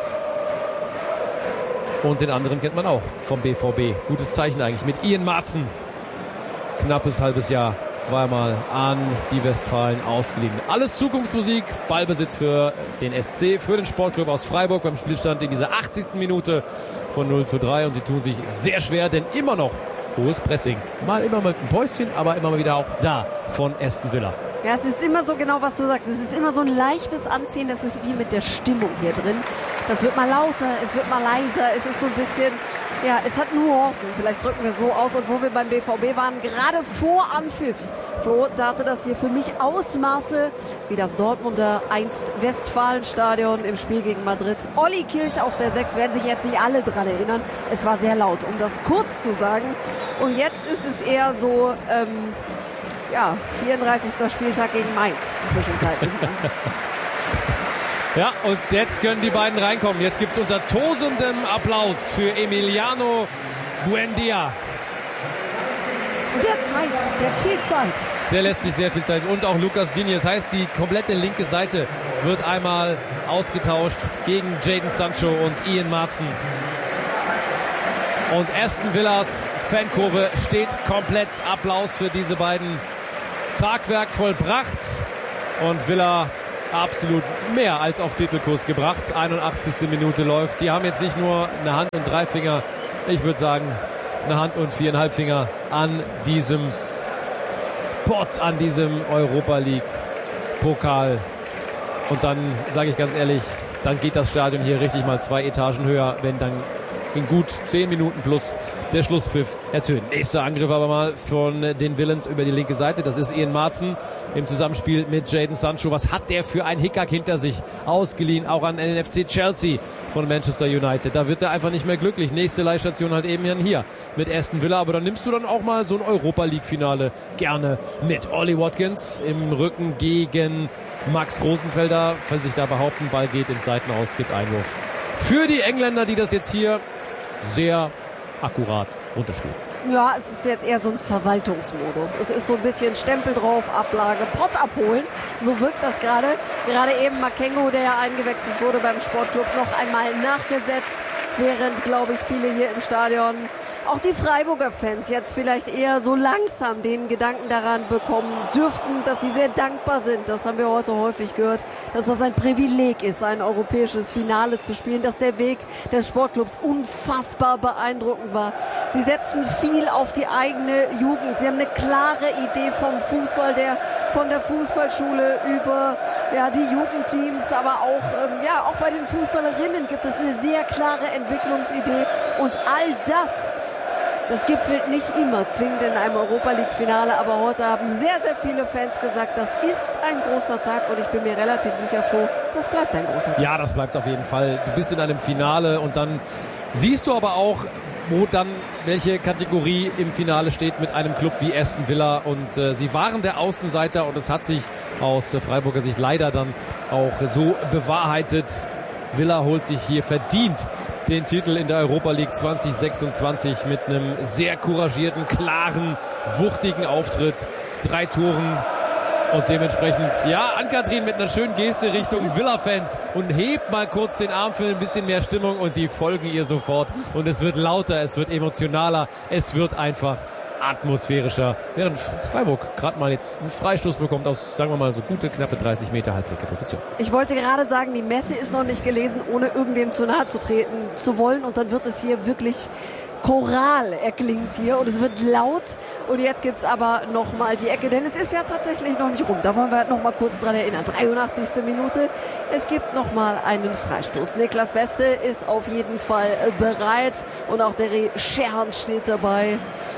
Und den anderen kennt man auch vom B V B. Gutes Zeichen eigentlich mit Ian Maatsen. Knappes halbes Jahr war mal an die Westfalen ausgeliehen. Alles Zukunftsmusik, Ballbesitz für den S C, für den Sportclub aus Freiburg beim Spielstand in dieser achtzigsten Minute von null zu drei und sie tun sich sehr schwer, denn immer noch hohes Pressing. Mal immer mit einem Päuschen, aber immer mal wieder auch da von Aston Villa. Ja, es ist immer so genau, was du sagst. Es ist immer so ein leichtes Anziehen. Das ist wie mit der Stimmung hier drin. Das wird mal lauter, es wird mal leiser. Es ist so ein bisschen, ja, es hat Nuancen. Vielleicht drücken wir so aus. Und wo wir beim B V B waren, gerade vor Anpfiff, Flo, da hatte das hier für mich Ausmaße wie das Dortmunder einst Westfalenstadion im Spiel gegen Madrid. Olli Kirch auf der sechs, werden sich jetzt nicht alle dran erinnern. Es war sehr laut, um das kurz zu sagen. Und jetzt ist es eher so, ähm, ja, vierunddreißigster Spieltag gegen Mainz zwischenzeitlich. Ja, und jetzt können die beiden reinkommen. Jetzt gibt es unter tosendem Applaus für Emiliano Buendia. Und der hat Zeit, der hat viel Zeit. Der lässt sich sehr viel Zeit. Und auch Lucas Digne. Das heißt, die komplette linke Seite wird einmal ausgetauscht gegen Jadon Sancho und Ian Maatsen. Und Aston Villas Fankurve steht komplett. Applaus für diese beiden. Tagwerk vollbracht. Und Villa absolut mehr als auf Titelkurs gebracht. einundachtzigste Minute läuft. Die haben jetzt nicht nur eine Hand und drei Finger. Ich würde sagen, eine Hand und viereinhalb Finger an diesem Pot, an diesem Europa League Pokal. Und dann sage ich ganz ehrlich, dann geht das Stadion hier richtig mal zwei Etagen höher, wenn dann in gut zehn Minuten plus der Schlusspfiff ertönt. Nächster Angriff aber mal von den Villains über die linke Seite. Das ist Ian Maatsen im Zusammenspiel mit Jadon Sancho. Was hat der für einen Hickhack hinter sich? Ausgeliehen auch an N F C Chelsea von Manchester United. Da wird er einfach nicht mehr glücklich. Nächste Leihstation halt eben hier mit Aston Villa. Aber dann nimmst du dann auch mal so ein Europa League Finale gerne mit. Ollie Watkins im Rücken gegen Max Rosenfelder. Falls sich da behaupten, Ball geht ins Seitenaus, gibt Einwurf für die Engländer, die das jetzt hier sehr akkurat runterspielen. Ja, es ist jetzt eher so ein Verwaltungsmodus. Es ist so ein bisschen Stempel drauf, Ablage, Pott abholen. So wirkt das gerade. Gerade eben Makengo, der ja eingewechselt wurde beim Sportclub, noch einmal nachgesetzt. Während, glaube ich, viele hier im Stadion, auch die Freiburger Fans, jetzt vielleicht eher so langsam den Gedanken daran bekommen dürften, dass sie sehr dankbar sind. Das haben wir heute häufig gehört, dass das ein Privileg ist, ein europäisches Finale zu spielen, dass der Weg des Sportclubs unfassbar beeindruckend war. Sie setzen viel auf die eigene Jugend. Sie haben eine klare Idee vom Fußball, der von der Fußballschule über ja, die Jugendteams, aber auch, ähm, ja, auch bei den Fußballerinnen gibt es eine sehr klare Entwicklungsidee. Und all das, das gipfelt nicht immer zwingend in einem Europa-League-Finale, aber heute haben sehr, sehr viele Fans gesagt, das ist ein großer Tag und ich bin mir relativ sicher, Flo, das bleibt ein großer Tag. Ja, das bleibt auf jeden Fall. Du bist in einem Finale und dann siehst du aber auch, wo dann welche Kategorie im Finale steht mit einem Club wie Aston Villa. Und äh, sie waren der Außenseiter und es hat sich aus äh, Freiburger Sicht leider dann auch so bewahrheitet. Villa holt sich hier verdient den Titel in der Europa League zwanzig sechsundzwanzig mit einem sehr couragierten, klaren, wuchtigen Auftritt. Drei Toren. Und dementsprechend, ja, Ann-Kathrin mit einer schönen Geste Richtung Villa-Fans und hebt mal kurz den Arm für ein bisschen mehr Stimmung und die folgen ihr sofort. Und es wird lauter, es wird emotionaler, es wird einfach atmosphärischer. Während Freiburg gerade mal jetzt einen Freistoß bekommt aus, sagen wir mal, so gute, knappe dreißig Meter halblinke Position. Ich wollte gerade sagen, die Messe ist noch nicht gelesen, ohne irgendwem zu nahe zu treten zu wollen. Und dann wird es hier wirklich Choral erklingt hier und es wird laut und jetzt gibt's aber nochmal die Ecke, denn es ist ja tatsächlich noch nicht rum. Da wollen wir halt nochmal kurz dran erinnern. dreiundachtzigste Minute. Es gibt nochmal einen Freistoß. Niklas Beste ist auf jeden Fall bereit und auch der Scherhand steht dabei.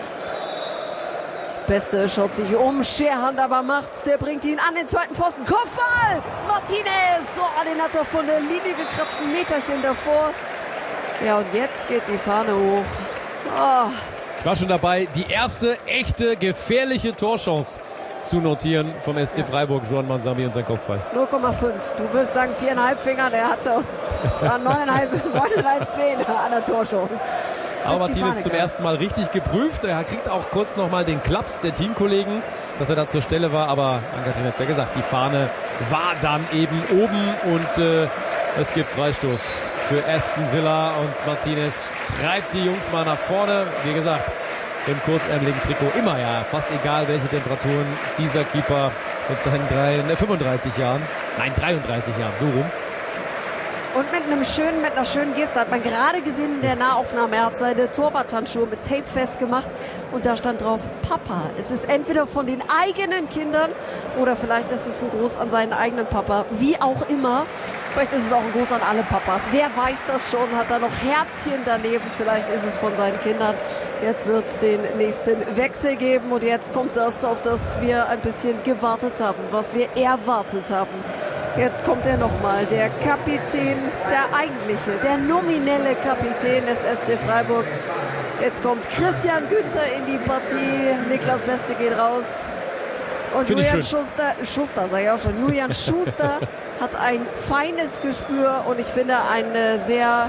Beste schaut sich um, Scherhand aber macht's, der bringt ihn an den zweiten Pfosten. Kopfball! Martinez! So, den hat er von der Linie gekratzt, ein Meterchen davor. Ja, und jetzt geht die Fahne hoch. Oh. Ich war schon dabei, die erste echte, gefährliche Torchance zu notieren vom S C Freiburg. Juan Manzambi und sein Kopfball. null Komma fünf. Du willst sagen viereinhalb Finger, der hatte neuneinhalb, neuneinhalb, zehn an der Torchance. Aber Martinez zum ersten Mal richtig geprüft. Er kriegt auch kurz nochmal den Klaps der Teamkollegen, dass er da zur Stelle war. Aber Ann-Kathrin hat es ja gesagt, die Fahne war dann eben oben und äh, es gibt Freistoß für Aston Villa und Martinez treibt die Jungs mal nach vorne. Wie gesagt, im kurzärmeligen Trikot immer ja, fast egal welche Temperaturen, dieser Keeper mit seinen drei, fünfunddreißig Jahren, nein dreiunddreißig Jahren, so rum. Und mit einem schönen, mit einer schönen Geste, hat man gerade gesehen in der Nahaufnahme, er hat seine Torwarthandschuhe mit Tape festgemacht und da stand drauf Papa. Es ist entweder von den eigenen Kindern oder vielleicht ist es ein Gruß an seinen eigenen Papa. Wie auch immer. Vielleicht ist es auch ein Gruß an alle Papas. Wer weiß das schon? Hat da noch Herzchen daneben? Vielleicht ist es von seinen Kindern. Jetzt wird es den nächsten Wechsel geben und jetzt kommt das, auf das wir ein bisschen gewartet haben, was wir erwartet haben. Jetzt kommt er nochmal, der Kapitän, der eigentliche, der nominelle Kapitän des S C Freiburg. Jetzt kommt Christian Günther in die Partie. Niklas Beste geht raus. Und Find Julian Schuster, Schuster sag ich auch schon, Julian Schuster hat ein feines Gespür und ich finde eine sehr, ja,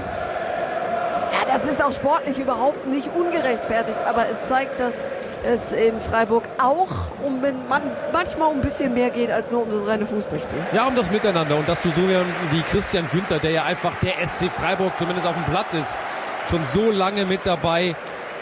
das ist auch sportlich überhaupt nicht ungerechtfertigt, aber es zeigt, dass es in Freiburg auch um man, manchmal um ein bisschen mehr geht als nur um das reine Fußballspiel. Ja, um das Miteinander und dass du so wie Christian Günther, der ja einfach der S C Freiburg zumindest auf dem Platz ist, schon so lange mit dabei,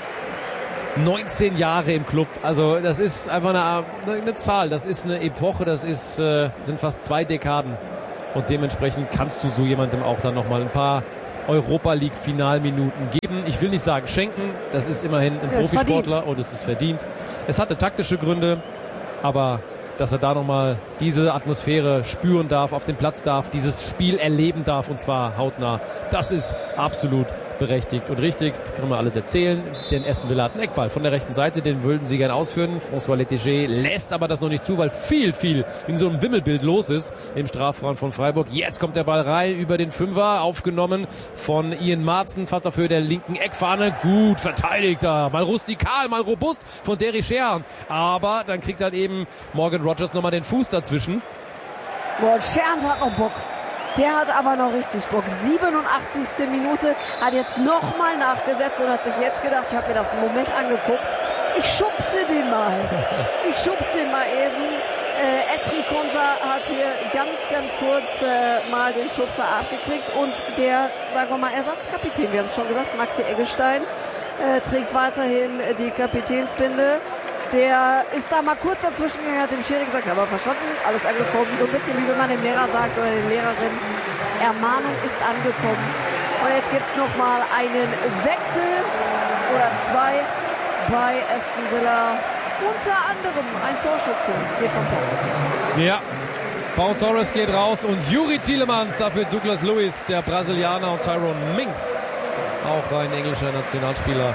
neunzehn Jahre im Club, also das ist einfach eine, eine Zahl, das ist eine Epoche, das ist, äh, sind fast zwei Dekaden und dementsprechend kannst du so jemandem auch dann nochmal ein paar Europa-League-Finalminuten geben. Ich will nicht sagen schenken, das ist immerhin ein ja, Profisportler und es ist verdient. Es hatte taktische Gründe, aber dass er da nochmal diese Atmosphäre spüren darf, auf dem Platz darf, dieses Spiel erleben darf und zwar hautnah, das ist absolut berechtigt und richtig, kann man alles erzählen. Den Aston Villa hat einen Eckball von der rechten Seite, den würden sie gerne ausführen. François Lettiger lässt aber das noch nicht zu, weil viel, viel in so einem Wimmelbild los ist im Strafraum von Freiburg. Jetzt kommt der Ball rein über den Fünfer, aufgenommen von Ian Maatsen, fast auf Höhe der linken Eckfahne. Gut verteidigt da, mal rustikal, mal robust von Derry Scherhand. Aber dann kriegt halt eben Morgan Rogers nochmal den Fuß dazwischen. Boah, Scherhand hat noch Bock. Der hat aber noch richtig Bock. siebenundachtzigste Minute, hat jetzt nochmal nachgesetzt und hat sich jetzt gedacht, ich habe mir das einen Moment angeguckt, ich schubse den mal. Ich schubse den mal eben. Äh, Esri Konsa hat hier ganz, ganz kurz äh, mal den Schubser abgekriegt und der, sagen wir mal, Ersatzkapitän, wir haben es schon gesagt, Maxi Eggestein, äh, trägt weiterhin die Kapitänsbinde. Der ist da mal kurz dazwischen gegangen, hat dem Schiri gesagt, aber verstanden, alles angekommen. So ein bisschen wie wenn man dem Lehrer sagt oder der Lehrerin, Ermahnung ist angekommen. Und jetzt gibt es nochmal einen Wechsel oder zwei bei Aston Villa. Unter anderem ein Torschütze geht vom Platz. Ja, Pau Torres geht raus und Youri Tielemans, dafür Douglas Luiz, der Brasilianer, und Tyrone Mings, auch ein englischer Nationalspieler,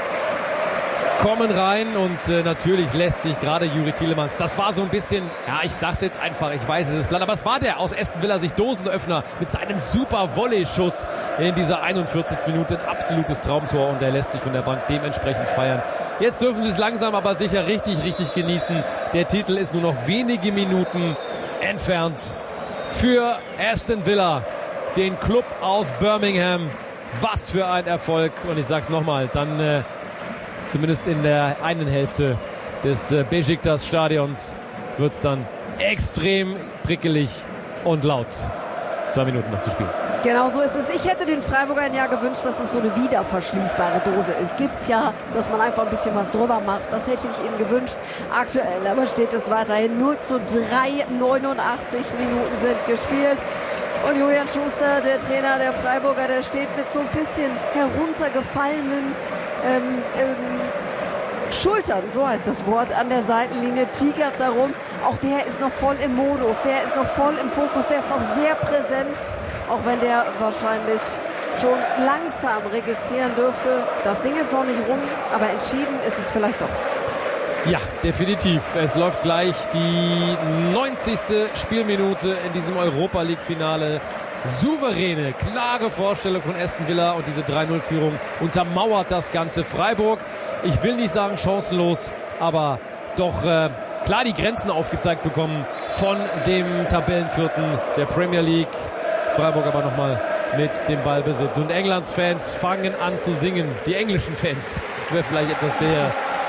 kommen rein und äh, natürlich lässt sich gerade Youri Tielemans, das war so ein bisschen, ja, ich sag's jetzt einfach, ich weiß, es ist platt, aber es war der aus Aston Villa, sich Dosenöffner mit seinem super Volley-Schuss in dieser einundvierzigsten Minute, ein absolutes Traumtor und er lässt sich von der Bank dementsprechend feiern. Jetzt dürfen sie es langsam aber sicher richtig, richtig genießen. Der Titel ist nur noch wenige Minuten entfernt für Aston Villa, den Club aus Birmingham. Was für ein Erfolg und ich sag's nochmal, dann äh, zumindest in der einen Hälfte des äh, Beşiktaş-Stadions wird es dann extrem prickelig und laut. Zwei Minuten noch zu spielen. Genau so ist es. Ich hätte den Freiburgern ja gewünscht, dass es so eine wiederverschließbare Dose ist. Gibt's ja, dass man einfach ein bisschen was drüber macht. Das hätte ich ihnen gewünscht. Aktuell aber steht es weiterhin null zu drei. neunundachtzig Minuten sind gespielt. Und Julian Schuster, der Trainer der Freiburger, der steht mit so ein bisschen heruntergefallenen Ähm, ähm, Schultern, so heißt das Wort, an der Seitenlinie, tigert darum. Auch der ist noch voll im Modus, der ist noch voll im Fokus, der ist noch sehr präsent, auch wenn der wahrscheinlich schon langsam registrieren dürfte. Das Ding ist noch nicht rum, aber entschieden ist es vielleicht doch. Ja, definitiv. Es läuft gleich die neunzigste Spielminute in diesem Europa-League-Finale. Souveräne, klare Vorstellung von Aston Villa und diese drei null Führung untermauert das Ganze. Freiburg, ich will nicht sagen chancenlos, aber doch äh, klar die Grenzen aufgezeigt bekommen von dem Tabellenvierten der Premier League. Freiburg aber nochmal mit dem Ballbesitz. Und Englands Fans fangen an zu singen. Die englischen Fans wäre vielleicht etwas näher.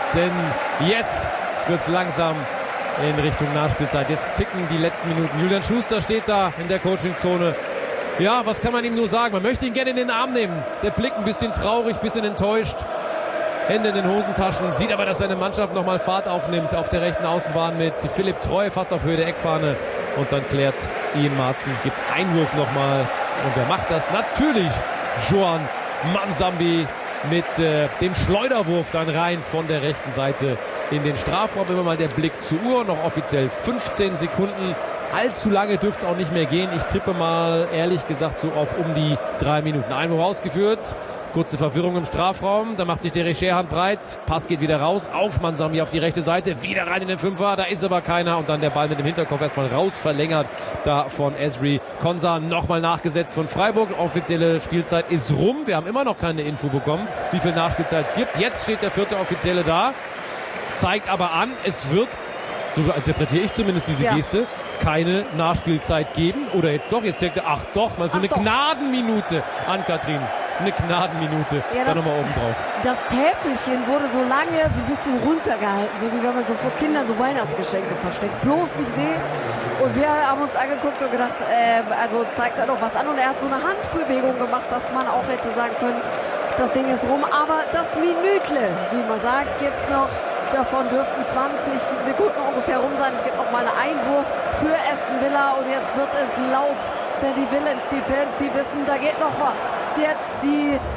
Denn jetzt wird es langsam in Richtung Nachspielzeit. Jetzt ticken die letzten Minuten. Julian Schuster steht da in der Coachingzone. Ja, was kann man ihm nur sagen? Man möchte ihn gerne in den Arm nehmen. Der Blick ein bisschen traurig, ein bisschen enttäuscht. Hände in den Hosentaschen. Sieht aber, dass seine Mannschaft nochmal Fahrt aufnimmt auf der rechten Außenbahn mit Philipp Treu, fast auf Höhe der Eckfahne. Und dann klärt Ian Maatsen, gibt Einwurf nochmal Und wer macht das? Natürlich Joan Mansambi mit äh, dem Schleuderwurf dann rein von der rechten Seite in den Strafraum. Immer mal der Blick zur Uhr, noch offiziell fünfzehn Sekunden. Allzu lange dürfte es auch nicht mehr gehen. Ich tippe mal, ehrlich gesagt, so auf um die drei Minuten. Einwurf ausgeführt. Kurze Verwirrung im Strafraum. Da macht sich der Scherhand breit. Pass geht wieder raus. Auf Mansambi auf die rechte Seite. Wieder rein in den Fünfer. Da ist aber keiner. Und dann der Ball mit dem Hinterkopf erstmal raus. Verlängert da von Ezri Konsa. Nochmal nachgesetzt von Freiburg. Offizielle Spielzeit ist rum. Wir haben immer noch keine Info bekommen, wie viel Nachspielzeit es gibt. Jetzt steht der vierte Offizielle da. Zeigt aber an, es wird, so interpretiere ich zumindest diese ja. Geste, keine Nachspielzeit geben. Oder jetzt doch, jetzt denkt er, ach doch, mal so ach eine doch. Gnadenminute an Kathrin. Eine Gnadenminute, ja, da nochmal oben drauf. Das Täfelchen wurde so lange so ein bisschen runtergehalten, so wie wenn man so vor Kindern so Weihnachtsgeschenke versteckt. Bloß nicht sehen. Und wir haben uns angeguckt und gedacht, äh, also zeigt er doch was an. Und er hat so eine Handbewegung gemacht, dass man auch hätte sagen können, das Ding ist rum. Aber das Minütle, wie man sagt, gibt's noch. Davon dürften zwanzig Sekunden ungefähr rum sein. Es gibt noch mal einen Einwurf für Aston Villa und jetzt wird es laut, denn die Villains, die Fans, die wissen, da geht noch was. Jetzt die